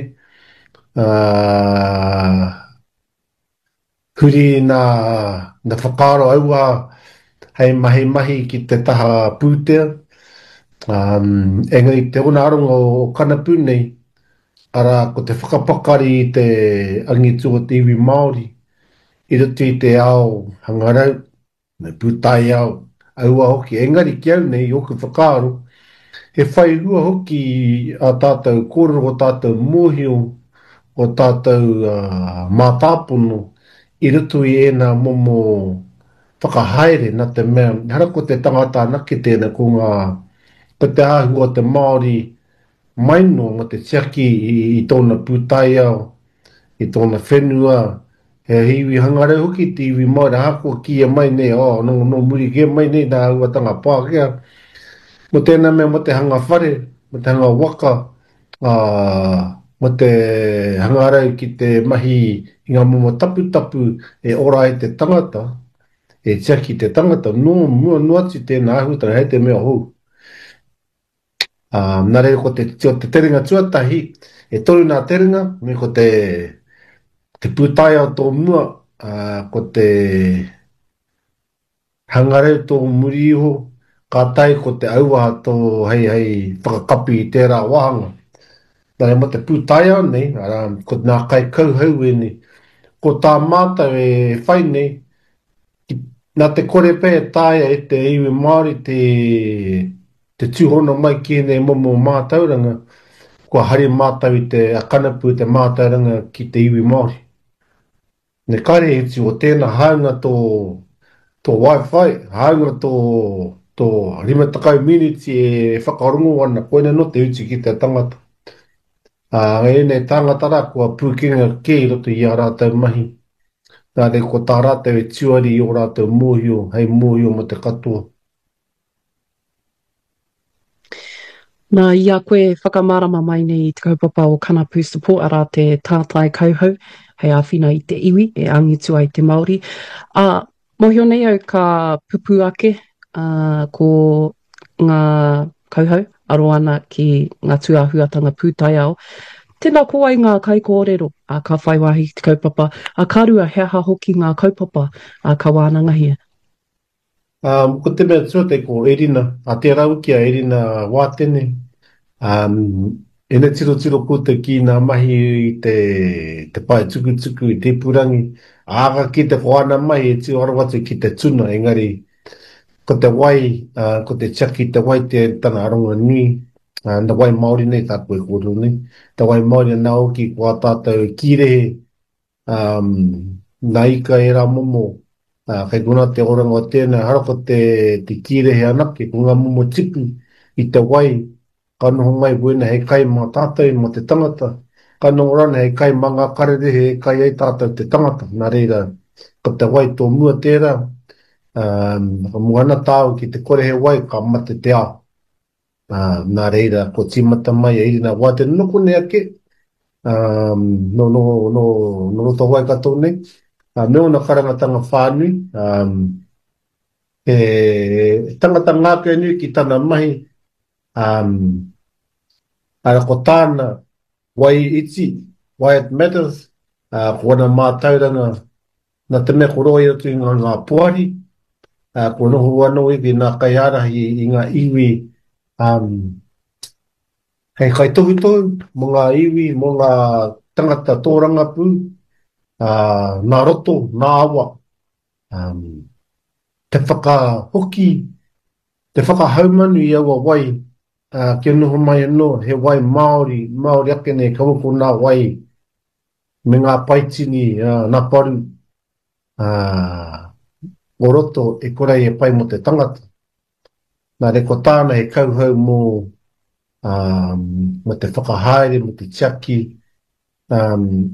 uh, huri nā, nā whakaaro aua, hei mahi mahi ki te taha pūtea, um, engari te ona aronga o Kanapu nei, ara ko te whakapakari i te angitu o te iwi Māori, i roto i te ao hangarau, me pūtai ao, aua hoki, engari ki au nei, o ku whakaaro, he whai hua hoki a tātou kōrero o tātou mōhio o tātou uh, mātāpono i rutu i ēnā momo whakahaere nā te mea. Hara ko te tangata nake tēnā ko ngā, ko te āhua te Māori maino mo te tiaki i, i tōna pūtai au, i tōna whenua, he hiwi hangarau hoki te iwi Māori hako kia mai nei, oh, no, no muri kia mai nei nā ua tanga pākea. Mo tēnā mea mo te hanga whare, mo te hanga waka, uh, mo te hangarau ki te mahi i ngā momo tapu tapu e ora e te tangata, e tiaki te tangata, no mua nuati tēnā ahutara, hei te mea hou. Uh, nā reo ko te, te, te teringa tuatahi, e toru nā teringa, me ko te, te pūtai au tō mua, uh, ko te hangarau tō muri iho, ka tai ko te auaha tō hei hei whakakapi i tērā wahanga. Nā mo te pūtai au nei, ara, ko nā kai kauhau e ni, ko tā mātau e whai nei, ki, nā te kore pēa tāia e te iwi Māori te, te tūhono mai ki nei momo mātauranga, ko hari mātau i te Kanapu te mātauranga ki te iwi Māori. Ne kare e tū o tēnā haunga tō, tō Wi-Fi, haunga tō, tō rima takau miniti e whakarongo ana, koina no te uti ki te tangata. Uh, e nei tangata rā, kua pūkinga ke i roto i a rātou mahi. Nā re ko tā rātou e tuari i o rātou mōhio, hei mōhio mo te katoa. Nā ia koe whakamārama mai nei i te kaupapa o Kanapu Support ara te tātai kauhau, hei āwhina i te iwi, e angitu ai te Māori. Uh, Mohio nei au ka pupu ake, uh, ko ngā kauhau, aro ana ki ngā tuahuatanga pūtai ao. Tēnā ko ai ngā kai kōrero, a ka whaiwahi te kaupapa, a karua hea hoki ngā kaupapa, a ka wānangahia. Um, ko te mea tuate ko Erina, a te rauki a Erina Wātene, um, e ne tiro tiro kouta ki ngā mahi i te, te pae tuku tuku i te purangi, āga ki te whāna mai e tio arawatu ki te tuna, engari, ko te wai, uh, ko te tiaki te wai te tana aronga nui, uh, na wai Māori nei tā koe kōrero nei, te wai Māori nā oki kua tātou kirehe, um, nā ika e rā momo, uh, kei kuna te oranga o tēnā, hara ko te, te kirehe anake, ko ngā momo tipu i te wai, ka noho mai buena hei kai mā tātou mā te tangata, ka noho rana hei kai mā ngā karere hei kai ei tātou te tangata, nā reira, ko te wai tō mua tērā, Um, muana tāu ki te kore he wai ka mate te ao. Uh, nā reira, ko tīmata mai e irina wā te nuku ne ake, um, no, no, no, no roto wai katou nei. Uh, me ona karangatanga whānui, um, e tangata ngāke nui ki tana mahi, um, ara ko tāna wai iti, why it matters, uh, ko wana mātauranga, na te mea koroi atu i ngā, ngā puari, Uh, ko noho wano i ki ngā kai arahi i ngā iwi um, hei kai tohu tohu, mo ngā iwi, mo ngā tangata tōranga pū, uh, ngā roto, ngā awa, um, te whakahoki, te whakahaumanu i awa wai, uh, kia noho mai anō, he wai Māori, Māori ake nei kawako nā wai me ngā paitini, uh, nā paru, uh, o roto e korei e pai mo te tangata. Nā reko tāna he kauhau mō, um, mo te whakahaere, mo te tiaki, um,